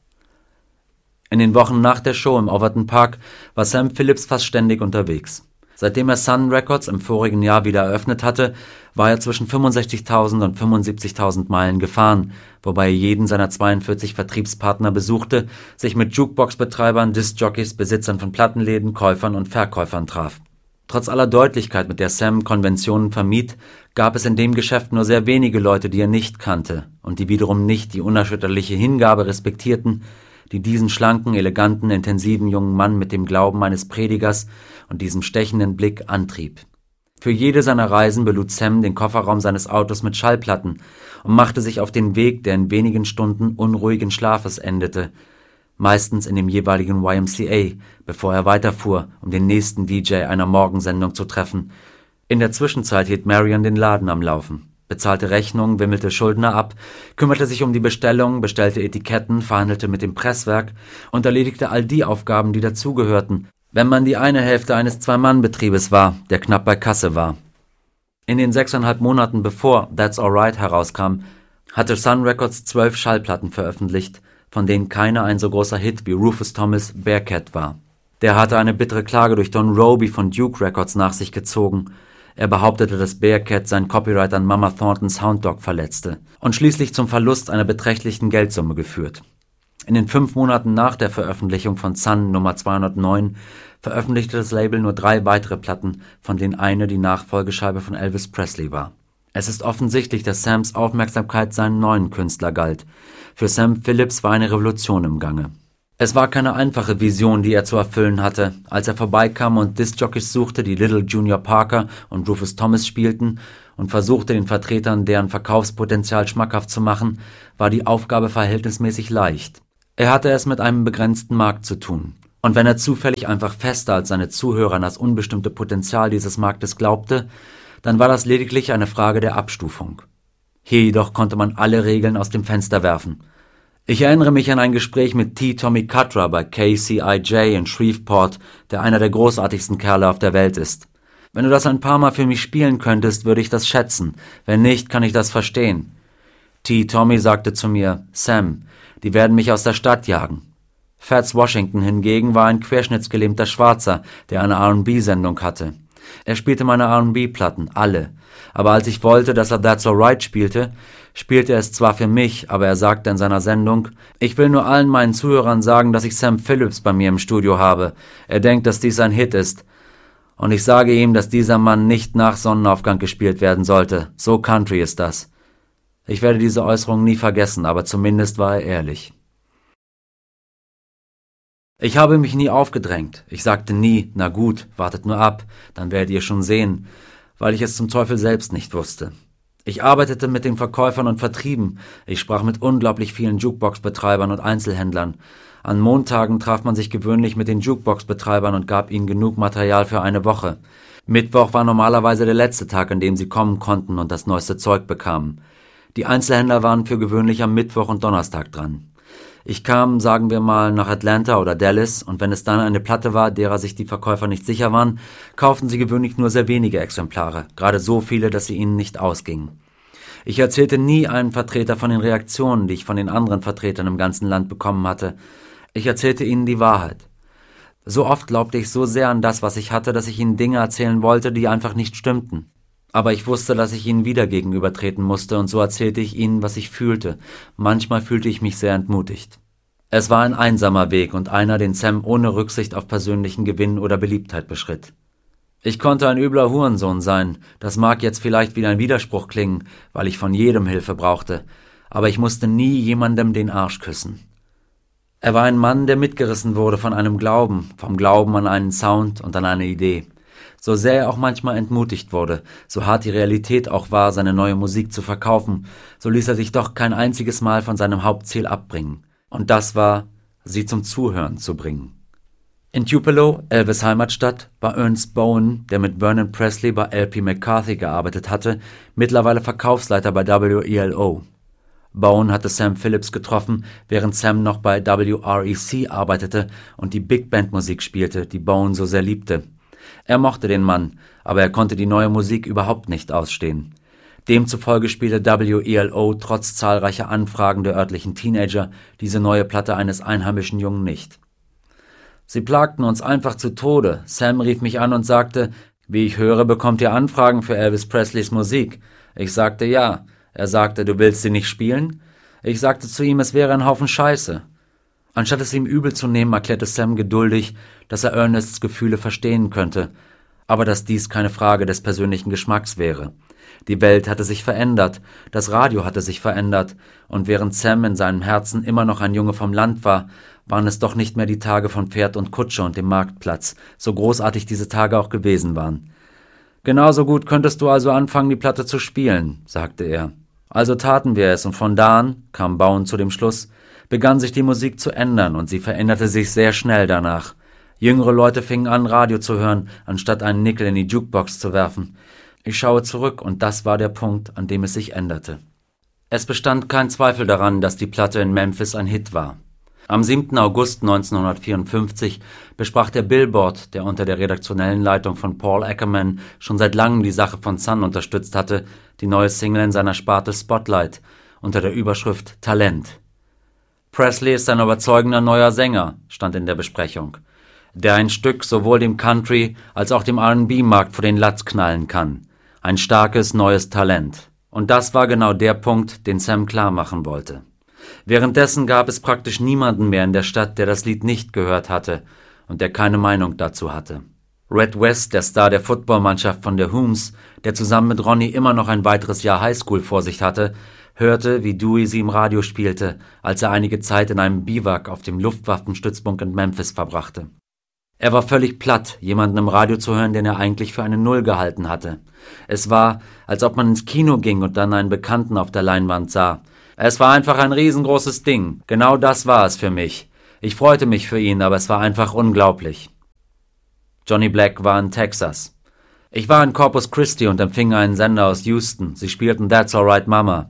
In den Wochen nach der Show im Overton Park war Sam Phillips fast ständig unterwegs. Seitdem er Sun Records im vorigen Jahr wieder eröffnet hatte, war er zwischen 65.000 und 75.000 Meilen gefahren, wobei er jeden seiner 42 Vertriebspartner besuchte, sich mit Jukebox-Betreibern, Disc-Jockeys, Besitzern von Plattenläden, Käufern und Verkäufern traf. Trotz aller Deutlichkeit, mit der Sam Konventionen vermied, gab es in dem Geschäft nur sehr wenige Leute, die er nicht kannte und die wiederum nicht die unerschütterliche Hingabe respektierten, die diesen schlanken, eleganten, intensiven jungen Mann mit dem Glauben eines Predigers und diesem stechenden Blick antrieb. Für jede seiner Reisen belud Sam den Kofferraum seines Autos mit Schallplatten und machte sich auf den Weg, der in wenigen Stunden unruhigen Schlafes endete, meistens in dem jeweiligen YMCA, bevor er weiterfuhr, um den nächsten DJ einer Morgensendung zu treffen. In der Zwischenzeit hielt Marion den Laden am Laufen, bezahlte Rechnungen, wimmelte Schuldner ab, kümmerte sich um die Bestellung, bestellte Etiketten, verhandelte mit dem Presswerk und erledigte all die Aufgaben, die dazugehörten, wenn man die eine Hälfte eines Zwei-Mann-Betriebes war, der knapp bei Kasse war. In den 6,5 Monaten bevor That's Alright herauskam, hatte Sun Records 12 Schallplatten veröffentlicht, von denen keine ein so großer Hit wie Rufus Thomas' Bearcat war. Der hatte eine bittere Klage durch Don Robey von Duke Records nach sich gezogen. Er behauptete, dass Bearcat sein Copyright an Mama Thorntons Hound Dog verletzte und schließlich zum Verlust einer beträchtlichen Geldsumme geführt. In den 5 Monaten nach der Veröffentlichung von Sun Nummer 209 veröffentlichte das Label nur 3 weitere Platten, von denen eine die Nachfolgescheibe von Elvis Presley war. Es ist offensichtlich, dass Sams Aufmerksamkeit seinen neuen Künstler galt. Für Sam Phillips war eine Revolution im Gange. Es war keine einfache Vision, die er zu erfüllen hatte. Als er vorbeikam und Diskjockeys suchte, die Little Junior Parker und Rufus Thomas spielten, und versuchte, den Vertretern deren Verkaufspotenzial schmackhaft zu machen, war die Aufgabe verhältnismäßig leicht. Er hatte es mit einem begrenzten Markt zu tun. Und wenn er zufällig einfach fester als seine Zuhörer an das unbestimmte Potenzial dieses Marktes glaubte, dann war das lediglich eine Frage der Abstufung. Hier jedoch konnte man alle Regeln aus dem Fenster werfen. Ich erinnere mich an ein Gespräch mit T. Tommy Cutrer bei KCIJ in Shreveport, der einer der großartigsten Kerle auf der Welt ist. Wenn du das ein paar Mal für mich spielen könntest, würde ich das schätzen. Wenn nicht, kann ich das verstehen. T. Tommy sagte zu mir, Sam, die werden mich aus der Stadt jagen. Fats Washington hingegen war ein querschnittsgelähmter Schwarzer, der eine R&B-Sendung hatte. Er spielte meine R&B-Platten, alle. Aber als ich wollte, dass er That's Alright spielte er es zwar für mich, aber er sagte in seiner Sendung, ich will nur allen meinen Zuhörern sagen, dass ich Sam Phillips bei mir im Studio habe. Er denkt, dass dies ein Hit ist. Und ich sage ihm, dass dieser Mann nicht nach Sonnenaufgang gespielt werden sollte. So Country ist das. Ich werde diese Äußerung nie vergessen, aber zumindest war er ehrlich. Ich habe mich nie aufgedrängt. Ich sagte nie, na gut, wartet nur ab, dann werdet ihr schon sehen, weil ich es zum Teufel selbst nicht wusste. Ich arbeitete mit den Verkäufern und Vertrieben. Ich sprach mit unglaublich vielen Jukebox-Betreibern und Einzelhändlern. An Montagen traf man sich gewöhnlich mit den Jukebox-Betreibern und gab ihnen genug Material für eine Woche. Mittwoch war normalerweise der letzte Tag, an dem sie kommen konnten und das neueste Zeug bekamen. Die Einzelhändler waren für gewöhnlich am Mittwoch und Donnerstag dran. Ich kam, sagen wir mal, nach Atlanta oder Dallas, und wenn es dann eine Platte war, derer sich die Verkäufer nicht sicher waren, kauften sie gewöhnlich nur sehr wenige Exemplare, gerade so viele, dass sie ihnen nicht ausgingen. Ich erzählte nie einem Vertreter von den Reaktionen, die ich von den anderen Vertretern im ganzen Land bekommen hatte. Ich erzählte ihnen die Wahrheit. So oft glaubte ich so sehr an das, was ich hatte, dass ich ihnen Dinge erzählen wollte, die einfach nicht stimmten. Aber ich wusste, dass ich ihnen wieder gegenübertreten musste, und so erzählte ich ihnen, was ich fühlte. Manchmal fühlte ich mich sehr entmutigt. Es war ein einsamer Weg und einer, den Sam ohne Rücksicht auf persönlichen Gewinn oder Beliebtheit beschritt. Ich konnte ein übler Hurensohn sein, das mag jetzt vielleicht wieder ein Widerspruch klingen, weil ich von jedem Hilfe brauchte, aber ich musste nie jemandem den Arsch küssen. Er war ein Mann, der mitgerissen wurde von einem Glauben, vom Glauben an einen Sound und an eine Idee. So sehr er auch manchmal entmutigt wurde, so hart die Realität auch war, seine neue Musik zu verkaufen, so ließ er sich doch kein einziges Mal von seinem Hauptziel abbringen. Und das war, sie zum Zuhören zu bringen. In Tupelo, Elvis' Heimatstadt, war Ernest Bowen, der mit Vernon Presley bei L.P. McCarthy gearbeitet hatte, mittlerweile Verkaufsleiter bei WELO. Bowen hatte Sam Phillips getroffen, während Sam noch bei WREC arbeitete und die Big Band Musik spielte, die Bowen so sehr liebte. Er mochte den Mann, aber er konnte die neue Musik überhaupt nicht ausstehen. Demzufolge spielte WELO trotz zahlreicher Anfragen der örtlichen Teenager diese neue Platte eines einheimischen Jungen nicht. Sie plagten uns einfach zu Tode. Sam rief mich an und sagte, wie ich höre, bekommt ihr Anfragen für Elvis Presleys Musik. Ich sagte ja. Er sagte, du willst sie nicht spielen? Ich sagte zu ihm, es wäre ein Haufen Scheiße. Anstatt es ihm übel zu nehmen, erklärte Sam geduldig, dass er Ernests Gefühle verstehen könnte, aber dass dies keine Frage des persönlichen Geschmacks wäre. Die Welt hatte sich verändert, das Radio hatte sich verändert, und während Sam in seinem Herzen immer noch ein Junge vom Land war, waren es doch nicht mehr die Tage von Pferd und Kutsche und dem Marktplatz, so großartig diese Tage auch gewesen waren. »Genauso gut könntest du also anfangen, die Platte zu spielen«, sagte er. Also taten wir es, und von da an, kam Bowen zu dem Schluss, begann sich die Musik zu ändern, und sie veränderte sich sehr schnell danach. Jüngere Leute fingen an, Radio zu hören, anstatt einen Nickel in die Jukebox zu werfen. Ich schaue zurück, und das war der Punkt, an dem es sich änderte. Es bestand kein Zweifel daran, dass die Platte in Memphis ein Hit war. Am 7. August 1954 besprach der Billboard, der unter der redaktionellen Leitung von Paul Ackerman schon seit langem die Sache von Sun unterstützt hatte, die neue Single in seiner Sparte Spotlight unter der Überschrift Talent. Presley ist ein überzeugender neuer Sänger, stand in der Besprechung, der ein Stück sowohl dem Country- als auch dem R&B-Markt vor den Latz knallen kann. Ein starkes, neues Talent. Und das war genau der Punkt, den Sam klar machen wollte. Währenddessen gab es praktisch niemanden mehr in der Stadt, der das Lied nicht gehört hatte und der keine Meinung dazu hatte. Red West, der Star der Footballmannschaft von der Hooms, der zusammen mit Ronnie immer noch ein weiteres Jahr Highschool vor sich hatte, hörte, wie Dewey sie im Radio spielte, als er einige Zeit in einem Biwak auf dem Luftwaffenstützpunkt in Memphis verbrachte. Er war völlig platt, jemanden im Radio zu hören, den er eigentlich für eine Null gehalten hatte. Es war, als ob man ins Kino ging und dann einen Bekannten auf der Leinwand sah. Es war einfach ein riesengroßes Ding. Genau das war es für mich. Ich freute mich für ihn, aber es war einfach unglaublich. Johnny Black war in Texas. Ich war in Corpus Christi und empfing einen Sender aus Houston. Sie spielten That's Alright Mama.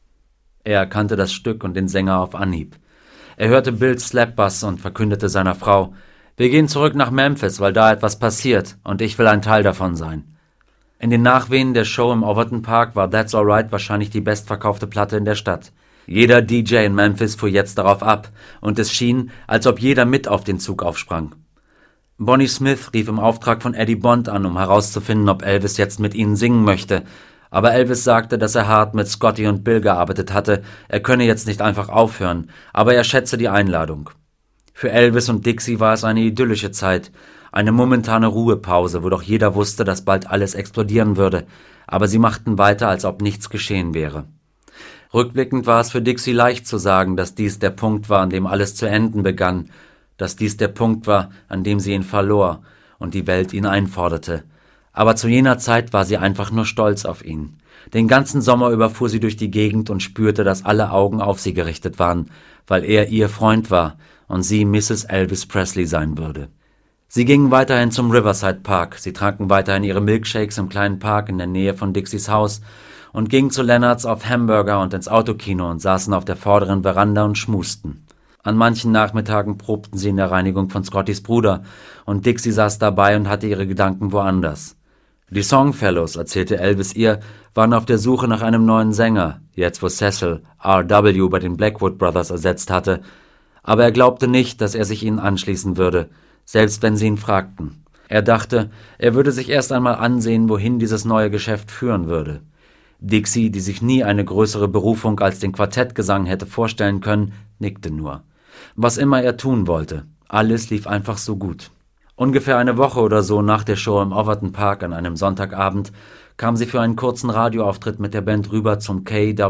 Er erkannte das Stück und den Sänger auf Anhieb. Er hörte Bills Slapbass und verkündete seiner Frau: Wir gehen zurück nach Memphis, weil da etwas passiert und ich will ein Teil davon sein. In den Nachwehen der Show im Overton Park war That's Alright wahrscheinlich die bestverkaufte Platte in der Stadt. Jeder DJ in Memphis fuhr jetzt darauf ab und es schien, als ob jeder mit auf den Zug aufsprang. Bonnie Smith rief im Auftrag von Eddie Bond an, um herauszufinden, ob Elvis jetzt mit ihnen singen möchte. Aber Elvis sagte, dass er hart mit Scotty und Bill gearbeitet hatte, er könne jetzt nicht einfach aufhören, aber er schätze die Einladung. Für Elvis und Dixie war es eine idyllische Zeit, eine momentane Ruhepause, wo doch jeder wusste, dass bald alles explodieren würde, aber sie machten weiter, als ob nichts geschehen wäre. Rückblickend war es für Dixie leicht zu sagen, dass dies der Punkt war, an dem alles zu enden begann, dass dies der Punkt war, an dem sie ihn verlor und die Welt ihn einforderte. Aber zu jener Zeit war sie einfach nur stolz auf ihn. Den ganzen Sommer über fuhr sie durch die Gegend und spürte, dass alle Augen auf sie gerichtet waren, weil er ihr Freund war und sie Mrs. Elvis Presley sein würde. Sie gingen weiterhin zum Riverside Park, sie tranken weiterhin ihre Milkshakes im kleinen Park in der Nähe von Dixies Haus und gingen zu Leonards auf Hamburger und ins Autokino und saßen auf der vorderen Veranda und schmusten. An manchen Nachmittagen probten sie in der Reinigung von Scottys Bruder und Dixie saß dabei und hatte ihre Gedanken woanders. Die Songfellows, erzählte Elvis ihr, waren auf der Suche nach einem neuen Sänger, jetzt wo Cecil R.W. bei den Blackwood Brothers ersetzt hatte, aber er glaubte nicht, dass er sich ihnen anschließen würde, selbst wenn sie ihn fragten. Er dachte, er würde sich erst einmal ansehen, wohin dieses neue Geschäft führen würde. Dixie, die sich nie eine größere Berufung als den Quartettgesang hätte vorstellen können, nickte nur. Was immer er tun wollte, alles lief einfach so gut. Ungefähr eine Woche oder so nach der Show im Overton Park an einem Sonntagabend kam sie für einen kurzen Radioauftritt mit der Band rüber zum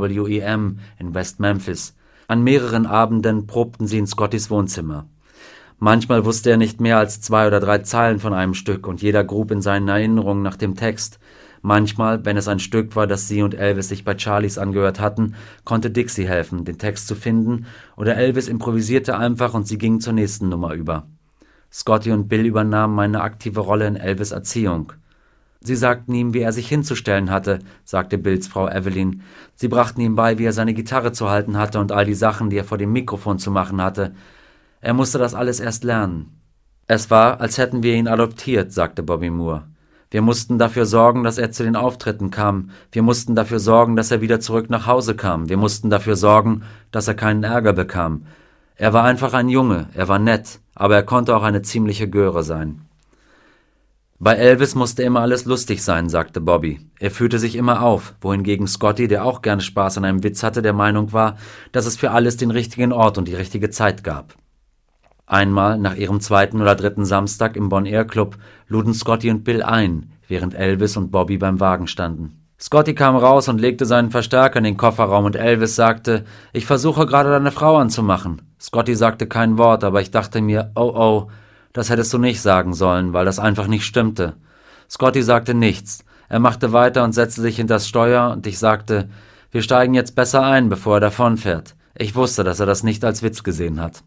KWEM in West Memphis. An mehreren Abenden probten sie in Scottys Wohnzimmer. Manchmal wusste er nicht mehr als 2 oder 3 Zeilen von einem Stück und jeder grub in seinen Erinnerungen nach dem Text. Manchmal, wenn es ein Stück war, das sie und Elvis sich bei Charlies angehört hatten, konnte Dixie helfen, den Text zu finden, oder Elvis improvisierte einfach und sie gingen zur nächsten Nummer über. Scotty und Bill übernahmen eine aktive Rolle in Elvis' Erziehung. Sie sagten ihm, wie er sich hinzustellen hatte, sagte Bills Frau Evelyn. Sie brachten ihm bei, wie er seine Gitarre zu halten hatte und all die Sachen, die er vor dem Mikrofon zu machen hatte. Er musste das alles erst lernen. Es war, als hätten wir ihn adoptiert, sagte Bobby Moore. Wir mussten dafür sorgen, dass er zu den Auftritten kam. Wir mussten dafür sorgen, dass er wieder zurück nach Hause kam. Wir mussten dafür sorgen, dass er keinen Ärger bekam. Er war einfach ein Junge, er war nett, aber er konnte auch eine ziemliche Göre sein. Bei Elvis musste immer alles lustig sein, sagte Bobby. Er führte sich immer auf, wohingegen Scotty, der auch gerne Spaß an einem Witz hatte, der Meinung war, dass es für alles den richtigen Ort und die richtige Zeit gab. Einmal, nach ihrem 2. oder 3. Samstag im Bon Air Club, luden Scotty und Bill ein, während Elvis und Bobby beim Wagen standen. Scotty kam raus und legte seinen Verstärker in den Kofferraum und Elvis sagte, »Ich versuche gerade deine Frau anzumachen.« Scotty sagte kein Wort, aber ich dachte mir, oh, das hättest du nicht sagen sollen, weil das einfach nicht stimmte. Scotty sagte nichts. Er machte weiter und setzte sich hinters Steuer und ich sagte, wir steigen jetzt besser ein, bevor er davonfährt. Ich wusste, dass er das nicht als Witz gesehen hat.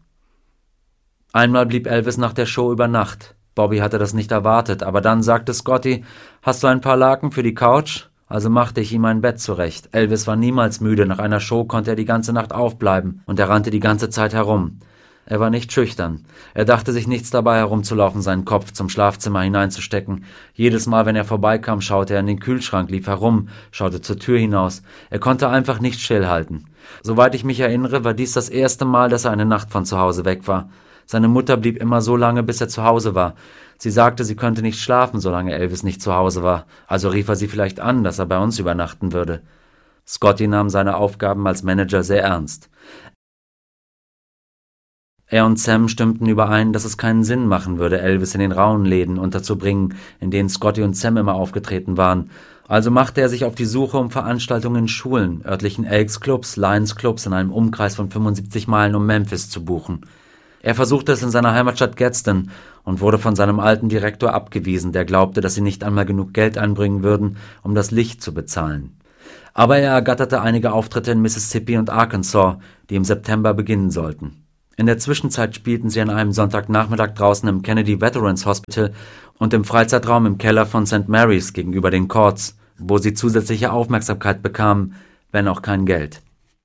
Einmal blieb Elvis nach der Show über Nacht. Bobby hatte das nicht erwartet, aber dann sagte Scotty, »Hast du ein paar Laken für die Couch?« Also machte ich ihm ein Bett zurecht. Elvis war niemals müde, nach einer Show konnte er die ganze Nacht aufbleiben und er rannte die ganze Zeit herum. Er war nicht schüchtern. Er dachte sich nichts dabei herumzulaufen, seinen Kopf zum Schlafzimmer hineinzustecken. Jedes Mal, wenn er vorbeikam, schaute er in den Kühlschrank, lief herum, schaute zur Tür hinaus. Er konnte einfach nicht stillhalten. Soweit ich mich erinnere, war dies das erste Mal, dass er eine Nacht von zu Hause weg war. Seine Mutter blieb immer so lange, bis er zu Hause war. Sie sagte, sie könnte nicht schlafen, solange Elvis nicht zu Hause war. Also rief er sie vielleicht an, dass er bei uns übernachten würde. Scotty nahm seine Aufgaben als Manager sehr ernst. Er und Sam stimmten überein, dass es keinen Sinn machen würde, Elvis in den rauen Läden unterzubringen, in denen Scotty und Sam immer aufgetreten waren. Also machte er sich auf die Suche, um Veranstaltungen in Schulen, örtlichen Elks Clubs, Lions Clubs in einem Umkreis von 75 Meilen um Memphis zu buchen. Er versuchte es in seiner Heimatstadt Gadsden und wurde von seinem alten Direktor abgewiesen, der glaubte, dass sie nicht einmal genug Geld einbringen würden, um das Licht zu bezahlen. Aber er ergatterte einige Auftritte in Mississippi und Arkansas, die im September beginnen sollten. In der Zwischenzeit spielten sie an einem Sonntagnachmittag draußen im Kennedy Veterans Hospital und im Freizeitraum im Keller von St. Mary's gegenüber den Courts, wo sie zusätzliche Aufmerksamkeit bekamen, wenn auch kein Geld.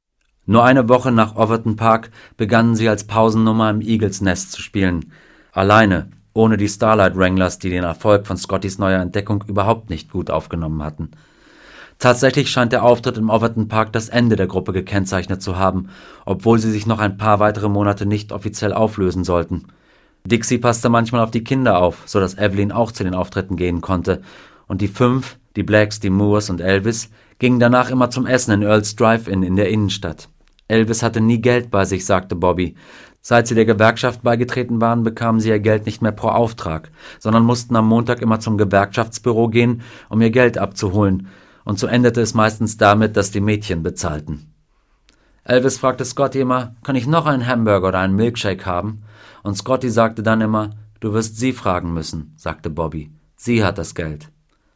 Nur eine Woche nach Overton Park begannen sie als Pausennummer im Eagles Nest zu spielen. Alleine, ohne die Starlight Wranglers, die den Erfolg von Scottys neuer Entdeckung überhaupt nicht gut aufgenommen hatten. Tatsächlich scheint der Auftritt im Overton Park das Ende der Gruppe gekennzeichnet zu haben, obwohl sie sich noch ein paar weitere Monate nicht offiziell auflösen sollten. Dixie passte manchmal auf die Kinder auf, so dass Evelyn auch zu den Auftritten gehen konnte, und die 5, die Blacks, die Moores und Elvis, gingen danach immer zum Essen in Earls Drive-In in der Innenstadt. Elvis hatte nie Geld bei sich, sagte Bobby. Seit sie der Gewerkschaft beigetreten waren, bekamen sie ihr Geld nicht mehr pro Auftrag, sondern mussten am Montag immer zum Gewerkschaftsbüro gehen, um ihr Geld abzuholen, und so endete es meistens damit, dass die Mädchen bezahlten. Elvis fragte Scotty immer, kann ich noch einen Hamburger oder einen Milkshake haben? Und Scotty sagte dann immer, du wirst sie fragen müssen, sagte Bobby. Sie hat das Geld.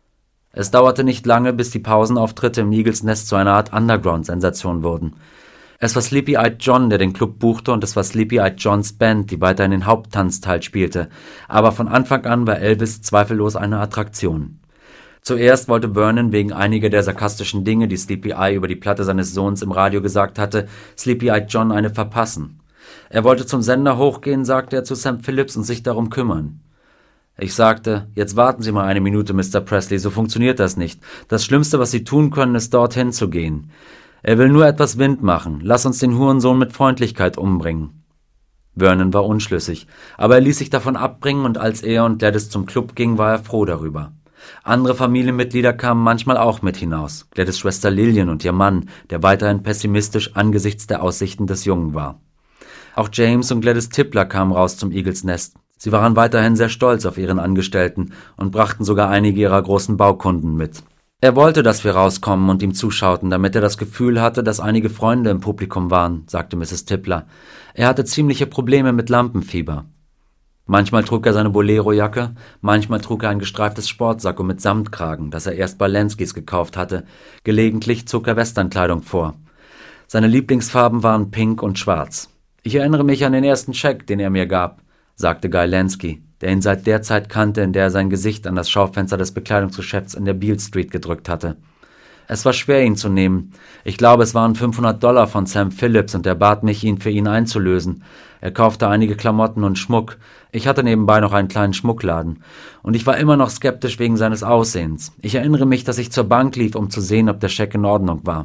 Es dauerte nicht lange, bis die Pausenauftritte im Eagles Nest zu einer Art Underground-Sensation wurden. Es war Sleepy-Eyed John, der den Club buchte, und es war Sleepy-Eyed Johns Band, die weiter in den Haupttanzteil spielte. Aber von Anfang an war Elvis zweifellos eine Attraktion. Zuerst wollte Vernon wegen einiger der sarkastischen Dinge, die Sleepy Eye über die Platte seines Sohns im Radio gesagt hatte, Sleepy-Eyed John eine verpassen. Er wollte zum Sender hochgehen, sagte er zu Sam Phillips, und sich darum kümmern. Ich sagte, jetzt warten Sie mal eine Minute, Mr. Presley, so funktioniert das nicht. Das Schlimmste, was Sie tun können, ist dorthin zu gehen. Er will nur etwas Wind machen. Lass uns den Hurensohn mit Freundlichkeit umbringen. Vernon war unschlüssig, aber er ließ sich davon abbringen, und als er und Gladys zum Club ging, war er froh darüber. Andere Familienmitglieder kamen manchmal auch mit hinaus. Gladys Schwester Lillian und ihr Mann, der weiterhin pessimistisch angesichts der Aussichten des Jungen war. Auch James und Gladys Tippler kamen raus zum Eagles Nest. Sie waren weiterhin sehr stolz auf ihren Angestellten und brachten sogar einige ihrer großen Baukunden mit. Er wollte, dass wir rauskommen und ihm zuschauten, damit er das Gefühl hatte, dass einige Freunde im Publikum waren, sagte Mrs. Tippler. Er hatte ziemliche Probleme mit Lampenfieber. Manchmal trug er seine Bolero-Jacke, manchmal trug er ein gestreiftes Sportsacko mit Samtkragen, das er erst bei Lenskys gekauft hatte. Gelegentlich zog er Westernkleidung vor. Seine Lieblingsfarben waren Pink und Schwarz. Ich erinnere mich an den ersten Scheck, den er mir gab, sagte Guy Lansky, der ihn seit der Zeit kannte, in der er sein Gesicht an das Schaufenster des Bekleidungsgeschäfts in der Beale Street gedrückt hatte. Es war schwer, ihn zu nehmen. Ich glaube, es waren $500 von Sam Phillips, und er bat mich, ihn für ihn einzulösen. Er kaufte einige Klamotten und Schmuck. Ich hatte nebenbei noch einen kleinen Schmuckladen. Und ich war immer noch skeptisch wegen seines Aussehens. Ich erinnere mich, dass ich zur Bank lief, um zu sehen, ob der Scheck in Ordnung war.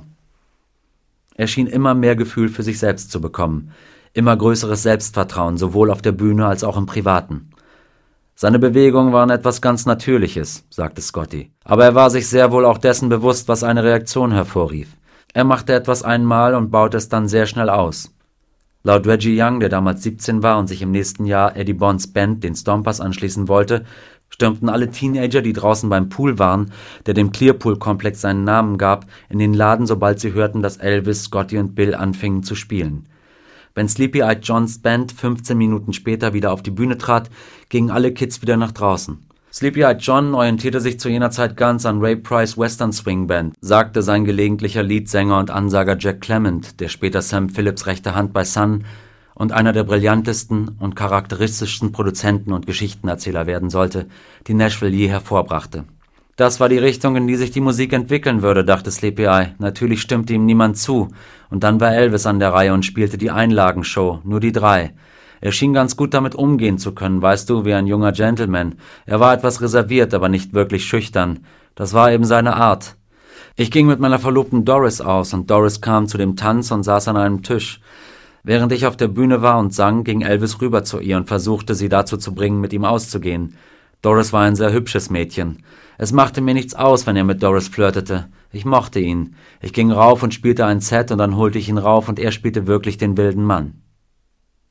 Er schien immer mehr Gefühl für sich selbst zu bekommen. Immer größeres Selbstvertrauen, sowohl auf der Bühne als auch im Privaten. Seine Bewegungen waren etwas ganz Natürliches, sagte Scotty. Aber er war sich sehr wohl auch dessen bewusst, was eine Reaktion hervorrief. Er machte etwas einmal und baute es dann sehr schnell aus. Laut Reggie Young, der damals 17 war und sich im nächsten Jahr Eddie Bonds Band, den Stompers, anschließen wollte, stürmten alle Teenager, die draußen beim Pool waren, der dem Clearpool-Komplex seinen Namen gab, in den Laden, sobald sie hörten, dass Elvis, Scotty und Bill anfingen zu spielen. Wenn Sleepy-Eyed Johns Band 15 Minuten später wieder auf die Bühne trat, gingen alle Kids wieder nach draußen. Sleepy-Eyed John orientierte sich zu jener Zeit ganz an Ray Price Western Swing Band, sagte sein gelegentlicher Leadsänger und Ansager Jack Clement, der später Sam Phillips rechte Hand bei Sun und einer der brillantesten und charakteristischsten Produzenten und Geschichtenerzähler werden sollte, die Nashville je hervorbrachte. Das war die Richtung, in die sich die Musik entwickeln würde, dachte Sleepy-Eye. Natürlich stimmte ihm niemand zu. Und dann war Elvis an der Reihe und spielte die Einlagenshow, nur die 3. Er schien ganz gut damit umgehen zu können, weißt du, wie ein junger Gentleman. Er war etwas reserviert, aber nicht wirklich schüchtern. Das war eben seine Art. Ich ging mit meiner Verlobten Doris aus, und Doris kam zu dem Tanz und saß an einem Tisch. Während ich auf der Bühne war und sang, ging Elvis rüber zu ihr und versuchte, sie dazu zu bringen, mit ihm auszugehen. Doris war ein sehr hübsches Mädchen. Es machte mir nichts aus, wenn er mit Doris flirtete. Ich mochte ihn. Ich ging rauf und spielte ein Set, und dann holte ich ihn rauf, und er spielte wirklich den wilden Mann.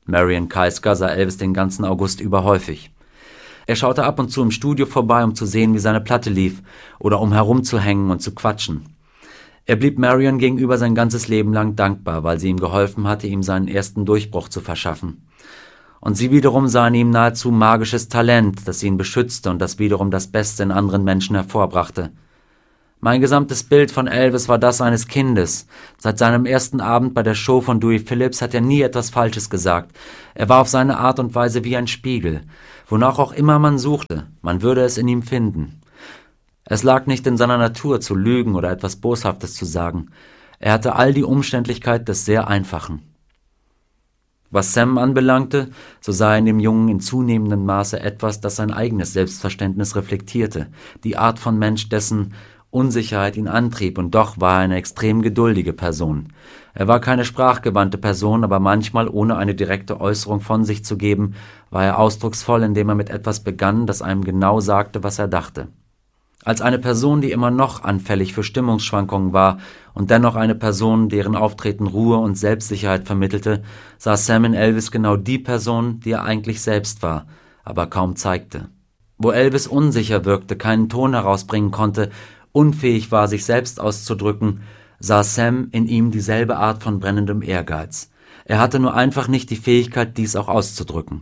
Marion Keisker sah Elvis den ganzen August über häufig. Er schaute ab und zu im Studio vorbei, um zu sehen, wie seine Platte lief, oder um herumzuhängen und zu quatschen. Er blieb Marion gegenüber sein ganzes Leben lang dankbar, weil sie ihm geholfen hatte, ihm seinen ersten Durchbruch zu verschaffen. Und sie wiederum sah in ihm nahezu magisches Talent, das ihn beschützte und das wiederum das Beste in anderen Menschen hervorbrachte. Mein gesamtes Bild von Elvis war das eines Kindes. Seit seinem ersten Abend bei der Show von Dewey Phillips hat er nie etwas Falsches gesagt. Er war auf seine Art und Weise wie ein Spiegel. Wonach auch immer man suchte, man würde es in ihm finden. Es lag nicht in seiner Natur, zu lügen oder etwas Boshaftes zu sagen. Er hatte all die Umständlichkeit des sehr Einfachen. Was Sam anbelangte, so sah er in dem Jungen in zunehmendem Maße etwas, das sein eigenes Selbstverständnis reflektierte, die Art von Mensch, dessen Unsicherheit ihn antrieb, und doch war er eine extrem geduldige Person. Er war keine sprachgewandte Person, aber manchmal, ohne eine direkte Äußerung von sich zu geben, war er ausdrucksvoll, indem er mit etwas begann, das einem genau sagte, was er dachte. Als eine Person, die immer noch anfällig für Stimmungsschwankungen war und dennoch eine Person, deren Auftreten Ruhe und Selbstsicherheit vermittelte, sah Sam in Elvis genau die Person, die er eigentlich selbst war, aber kaum zeigte. Wo Elvis unsicher wirkte, keinen Ton herausbringen konnte, unfähig war, sich selbst auszudrücken, sah Sam in ihm dieselbe Art von brennendem Ehrgeiz. Er hatte nur einfach nicht die Fähigkeit, dies auch auszudrücken.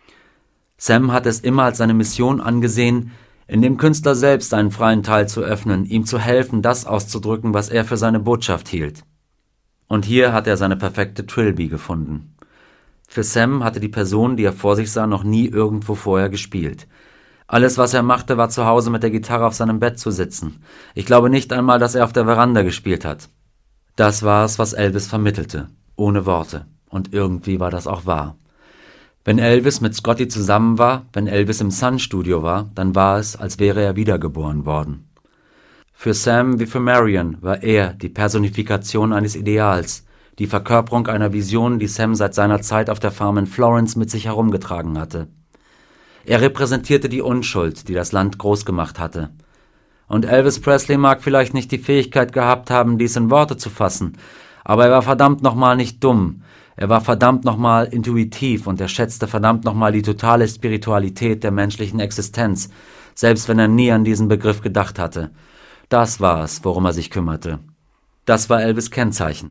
Sam hatte es immer als seine Mission angesehen, in dem Künstler selbst einen freien Teil zu öffnen, ihm zu helfen, das auszudrücken, was er für seine Botschaft hielt. Und hier hat er seine perfekte Trilby gefunden. Für Sam hatte die Person, die er vor sich sah, noch nie irgendwo vorher gespielt. Alles, was er machte, war zu Hause mit der Gitarre auf seinem Bett zu sitzen. Ich glaube nicht einmal, dass er auf der Veranda gespielt hat. Das war es, was Elvis vermittelte, ohne Worte. Und irgendwie war das auch wahr. Wenn Elvis mit Scotty zusammen war, wenn Elvis im Sun-Studio war, dann war es, als wäre er wiedergeboren worden. Für Sam wie für Marion war er die Personifikation eines Ideals, die Verkörperung einer Vision, die Sam seit seiner Zeit auf der Farm in Florence mit sich herumgetragen hatte. Er repräsentierte die Unschuld, die das Land groß gemacht hatte. Und Elvis Presley mag vielleicht nicht die Fähigkeit gehabt haben, dies in Worte zu fassen, aber er war verdammt nochmal nicht dumm. Er war verdammt nochmal intuitiv und er schätzte verdammt nochmal die totale Spiritualität der menschlichen Existenz, selbst wenn er nie an diesen Begriff gedacht hatte. Das war es, worum er sich kümmerte. Das war Elvis' Kennzeichen.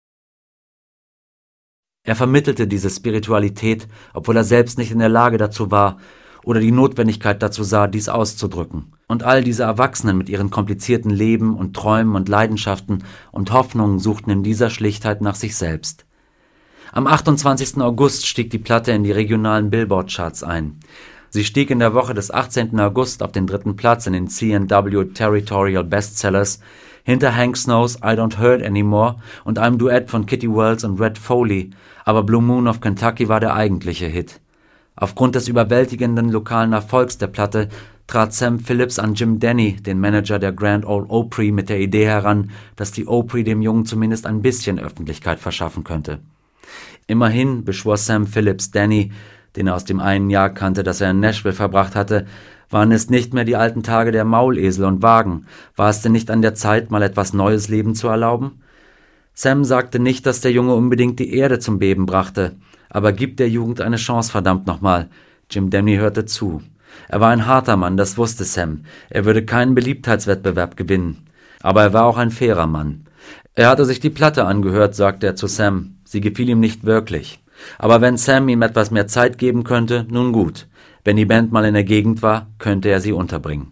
Er vermittelte diese Spiritualität, obwohl er selbst nicht in der Lage dazu war oder die Notwendigkeit dazu sah, dies auszudrücken. Und all diese Erwachsenen mit ihren komplizierten Leben und Träumen und Leidenschaften und Hoffnungen suchten in dieser Schlichtheit nach sich selbst. Am 28. August stieg die Platte in die regionalen Billboard-Charts ein. Sie stieg in der Woche des 18. August auf den 3. Platz in den C&W Territorial Bestsellers, hinter Hank Snows I Don't Hurt Anymore und einem Duett von Kitty Wells und Red Foley, aber Blue Moon of Kentucky war der eigentliche Hit. Aufgrund des überwältigenden lokalen Erfolgs der Platte trat Sam Phillips an Jim Denny, den Manager der Grand Ole Opry, mit der Idee heran, dass die Opry dem Jungen zumindest ein bisschen Öffentlichkeit verschaffen könnte. Immerhin beschwor Sam Phillips Denny, den er aus dem einen Jahr kannte, das er in Nashville verbracht hatte, waren es nicht mehr die alten Tage der Maulesel und Wagen, war es denn nicht an der Zeit, mal etwas Neues Leben zu erlauben? Sam sagte nicht, dass der Junge unbedingt die Erde zum Beben brachte, aber gib der Jugend eine Chance, verdammt nochmal. Jim Denny hörte zu. Er war ein harter Mann, das wusste Sam. Er würde keinen Beliebtheitswettbewerb gewinnen. Aber er war auch ein fairer Mann. Er hatte sich die Platte angehört, sagte er zu Sam. Sie gefiel ihm nicht wirklich. Aber wenn Sam ihm etwas mehr Zeit geben könnte, nun gut. Wenn die Band mal in der Gegend war, könnte er sie unterbringen.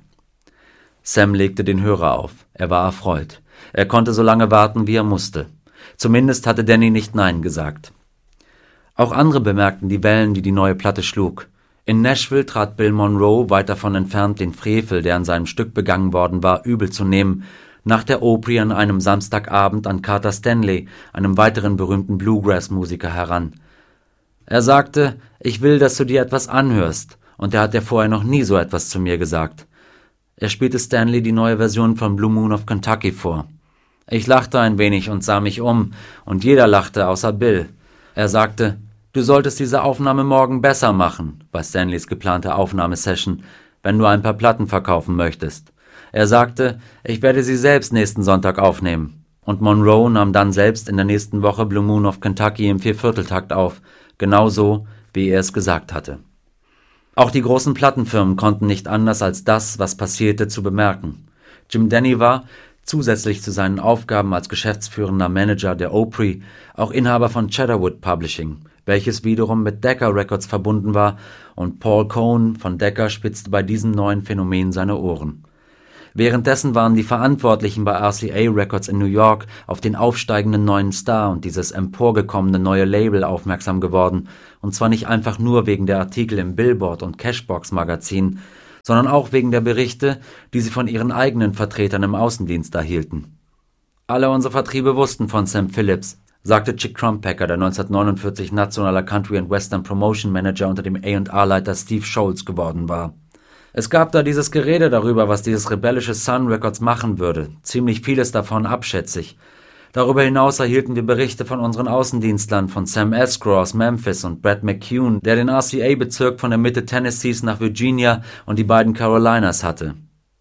Sam legte den Hörer auf. Er war erfreut. Er konnte so lange warten, wie er musste. Zumindest hatte Denny nicht Nein gesagt. Auch andere bemerkten die Wellen, die die neue Platte schlug. In Nashville trat Bill Monroe, weit davon entfernt, den Frevel, der an seinem Stück begangen worden war, übel zu nehmen, nach der Opry an einem Samstagabend an Carter Stanley, einem weiteren berühmten Bluegrass-Musiker, heran. Er sagte, ich will, dass du dir etwas anhörst, und er hat ja vorher noch nie so etwas zu mir gesagt. Er spielte Stanley die neue Version von Blue Moon of Kentucky vor. Ich lachte ein wenig und sah mich um, und jeder lachte, außer Bill. Er sagte, du solltest diese Aufnahme morgen besser machen, bei Stanleys geplanter Aufnahmesession, wenn du ein paar Platten verkaufen möchtest. Er sagte, ich werde sie selbst nächsten Sonntag aufnehmen. Und Monroe nahm dann selbst in der nächsten Woche Blue Moon of Kentucky im 4/4-Takt auf, genauso, wie er es gesagt hatte. Auch die großen Plattenfirmen konnten nicht anders als das, was passierte, zu bemerken. Jim Denny war, zusätzlich zu seinen Aufgaben als geschäftsführender Manager der Opry, auch Inhaber von Cheddarwood Publishing, welches wiederum mit Decca Records verbunden war, und Paul Cohn von Decca spitzte bei diesem neuen Phänomen seine Ohren. Währenddessen waren die Verantwortlichen bei RCA Records in New York auf den aufsteigenden neuen Star und dieses emporgekommene neue Label aufmerksam geworden, und zwar nicht einfach nur wegen der Artikel im Billboard und Cashbox Magazin, sondern auch wegen der Berichte, die sie von ihren eigenen Vertretern im Außendienst erhielten. Alle unsere Vertriebe wussten von Sam Phillips, sagte Chick Crumpacker, der 1949 nationaler Country and Western Promotion Manager unter dem A&R-Leiter Steve Scholz geworden war. Es gab da dieses Gerede darüber, was dieses rebellische Sun Records machen würde, ziemlich vieles davon abschätzig. Darüber hinaus erhielten wir Berichte von unseren Außendienstlern, von Sam Escrow aus Memphis und Brad McCune, der den RCA-Bezirk von der Mitte Tennessees nach Virginia und die beiden Carolinas hatte.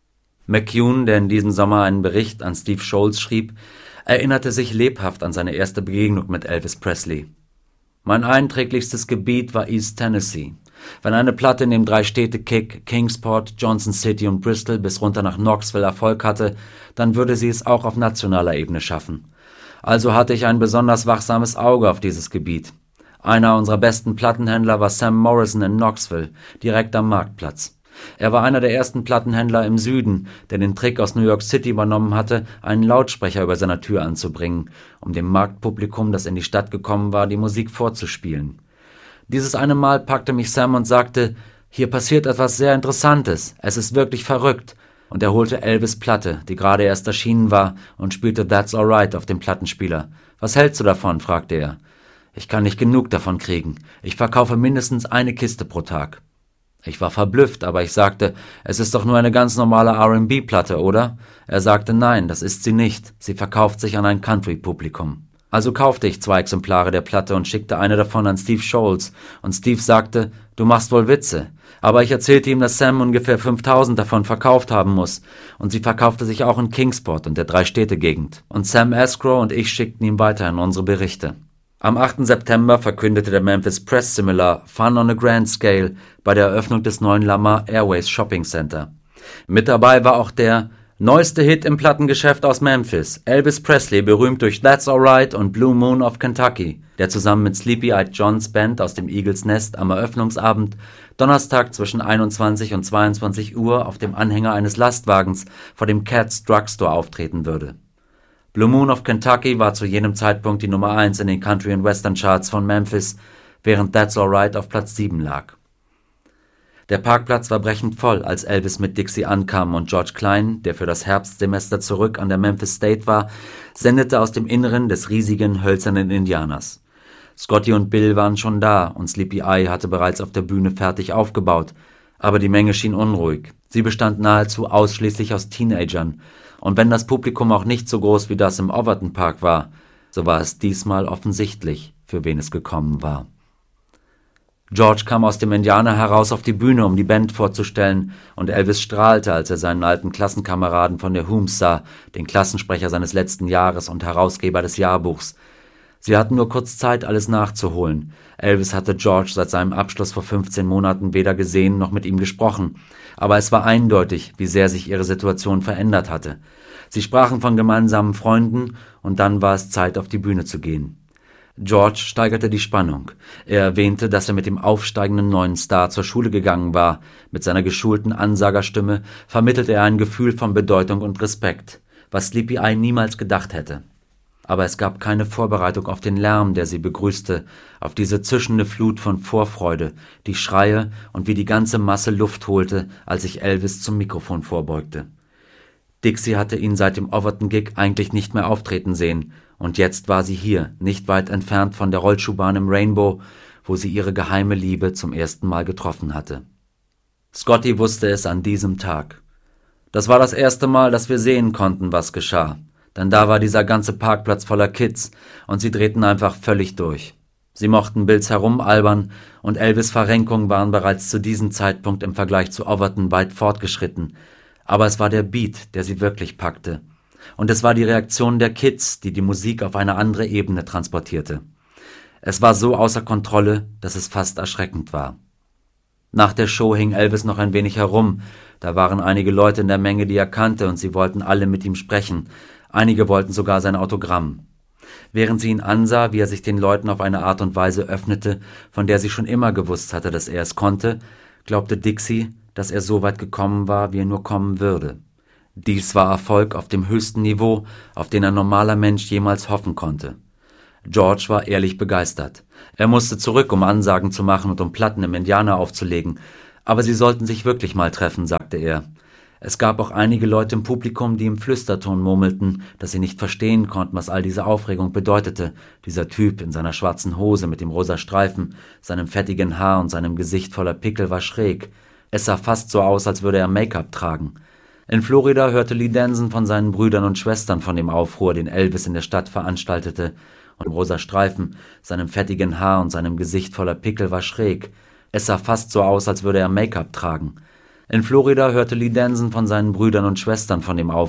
McCune, der in diesem Sommer einen Bericht an Steve Scholz schrieb, erinnerte sich lebhaft an seine erste Begegnung mit Elvis Presley. Mein einträglichstes Gebiet war East Tennessee. Wenn eine Platte in dem Drei-Städte-Kick Kingsport, Johnson City und Bristol bis runter nach Knoxville Erfolg hatte, dann würde sie es auch auf nationaler Ebene schaffen. Also hatte ich ein besonders wachsames Auge auf dieses Gebiet. Einer unserer besten Plattenhändler war Sam Morrison in Knoxville, direkt am Marktplatz. Er war einer der ersten Plattenhändler im Süden, der den Trick aus New York City übernommen hatte, einen Lautsprecher über seiner Tür anzubringen, um dem Marktpublikum, das in die Stadt gekommen war, die Musik vorzuspielen. Dieses eine Mal packte mich Sam und sagte, hier passiert etwas sehr Interessantes, es ist wirklich verrückt. Und er holte Elvis' Platte, die gerade erst erschienen war, und spielte That's Alright auf dem Plattenspieler. Was hältst du davon? Fragte er. Ich kann nicht genug davon kriegen. Ich verkaufe mindestens eine Kiste pro Tag. Ich war verblüfft, aber ich sagte, es ist doch nur eine ganz normale R&B-Platte, oder? Er sagte, nein, das ist sie nicht. Sie verkauft sich an ein Country-Publikum. Also kaufte ich 2 Exemplare der Platte und schickte eine davon an Steve Scholz, und Steve sagte, du machst wohl Witze. Aber ich erzählte ihm, dass Sam ungefähr 5000 davon verkauft haben muss, und sie verkaufte sich auch in Kingsport und der Drei-Städte-Gegend. Und Sam Escrow und ich schickten ihm weiterhin unsere Berichte. Am 8. September verkündete der Memphis Press Similar Fun on a Grand Scale bei der Eröffnung des neuen Lamar Airways Shopping Center. Mit dabei war auch der neueste Hit im Plattengeschäft aus Memphis, Elvis Presley, berühmt durch That's Alright und Blue Moon of Kentucky, der zusammen mit Sleepy-Eyed Johns Band aus dem Eagles Nest am Eröffnungsabend Donnerstag zwischen 21 und 22 Uhr auf dem Anhänger eines Lastwagens vor dem Cat's Drugstore auftreten würde. Blue Moon of Kentucky war zu jenem Zeitpunkt die Nummer 1 in den Country and Western Charts von Memphis, während That's Alright auf Platz 7 lag. Der Parkplatz war brechend voll, als Elvis mit Dixie ankam, und George Klein, der für das Herbstsemester zurück an der Memphis State war, sendete aus dem Inneren des riesigen, hölzernen Indianers. Scotty und Bill waren schon da, und Sleepy Eye hatte bereits auf der Bühne fertig aufgebaut, aber die Menge schien unruhig. Sie bestand nahezu ausschließlich aus Teenagern, und wenn das Publikum auch nicht so groß wie das im Overton Park war, so war es diesmal offensichtlich, für wen es gekommen war. George kam aus dem Indianer heraus auf die Bühne, um die Band vorzustellen, und Elvis strahlte, als er seinen alten Klassenkameraden von der Hooms sah, den Klassensprecher seines letzten Jahres und Herausgeber des Jahrbuchs. Sie hatten nur kurz Zeit, alles nachzuholen. Elvis hatte George seit seinem Abschluss vor 15 Monaten weder gesehen noch mit ihm gesprochen, aber es war eindeutig, wie sehr sich ihre Situation verändert hatte. Sie sprachen von gemeinsamen Freunden, und dann war es Zeit, auf die Bühne zu gehen. George steigerte die Spannung. Er erwähnte, dass er mit dem aufsteigenden neuen Star zur Schule gegangen war. Mit seiner geschulten Ansagerstimme vermittelte er ein Gefühl von Bedeutung und Respekt, was Sleepy Eye niemals gedacht hätte. Aber es gab keine Vorbereitung auf den Lärm, der sie begrüßte, auf diese zischende Flut von Vorfreude, die Schreie und wie die ganze Masse Luft holte, als sich Elvis zum Mikrofon vorbeugte. Dixie hatte ihn seit dem Overton-Gig eigentlich nicht mehr auftreten sehen, und jetzt war sie hier, nicht weit entfernt von der Rollschuhbahn im Rainbow, wo sie ihre geheime Liebe zum ersten Mal getroffen hatte. Scotty wusste es an diesem Tag. Das war das erste Mal, dass wir sehen konnten, was geschah. Denn da war dieser ganze Parkplatz voller Kids, und sie drehten einfach völlig durch. Sie mochten Bills herumalbern, und Elvis' Verrenkungen waren bereits zu diesem Zeitpunkt im Vergleich zu Overton weit fortgeschritten. Aber es war der Beat, der sie wirklich packte. Und es war die Reaktion der Kids, die die Musik auf eine andere Ebene transportierte. Es war so außer Kontrolle, dass es fast erschreckend war. Nach der Show hing Elvis noch ein wenig herum. Da waren einige Leute in der Menge, die er kannte, und sie wollten alle mit ihm sprechen. Einige wollten sogar sein Autogramm. Während sie ihn ansah, wie er sich den Leuten auf eine Art und Weise öffnete, von der sie schon immer gewusst hatte, dass er es konnte, glaubte Dixie, dass er so weit gekommen war, wie er nur kommen würde. Dies war Erfolg auf dem höchsten Niveau, auf den ein normaler Mensch jemals hoffen konnte. George war ehrlich begeistert. Er musste zurück, um Ansagen zu machen und um Platten im Indiana aufzulegen. Aber sie sollten sich wirklich mal treffen, sagte er. Es gab auch einige Leute im Publikum, die im Flüsterton murmelten, dass sie nicht verstehen konnten, was all diese Aufregung bedeutete. Dieser Typ in seiner schwarzen Hose mit dem rosa Streifen, seinem fettigen Haar und seinem Gesicht voller Pickel war schräg. Es sah fast so aus, als würde er Make-up tragen. In Florida hörte Lee Danson von seinen Brüdern und Schwestern von dem Aufruhr, den Elvis in der Stadt veranstaltete. Und dem rosa Streifen, seinem fettigen Haar und seinem Gesicht voller Pickel war schräg. Es sah fast so aus, als würde er Make-up tragen. In Florida hörte Lee Danson von seinen Brüdern und Schwestern von dem Aufruhr,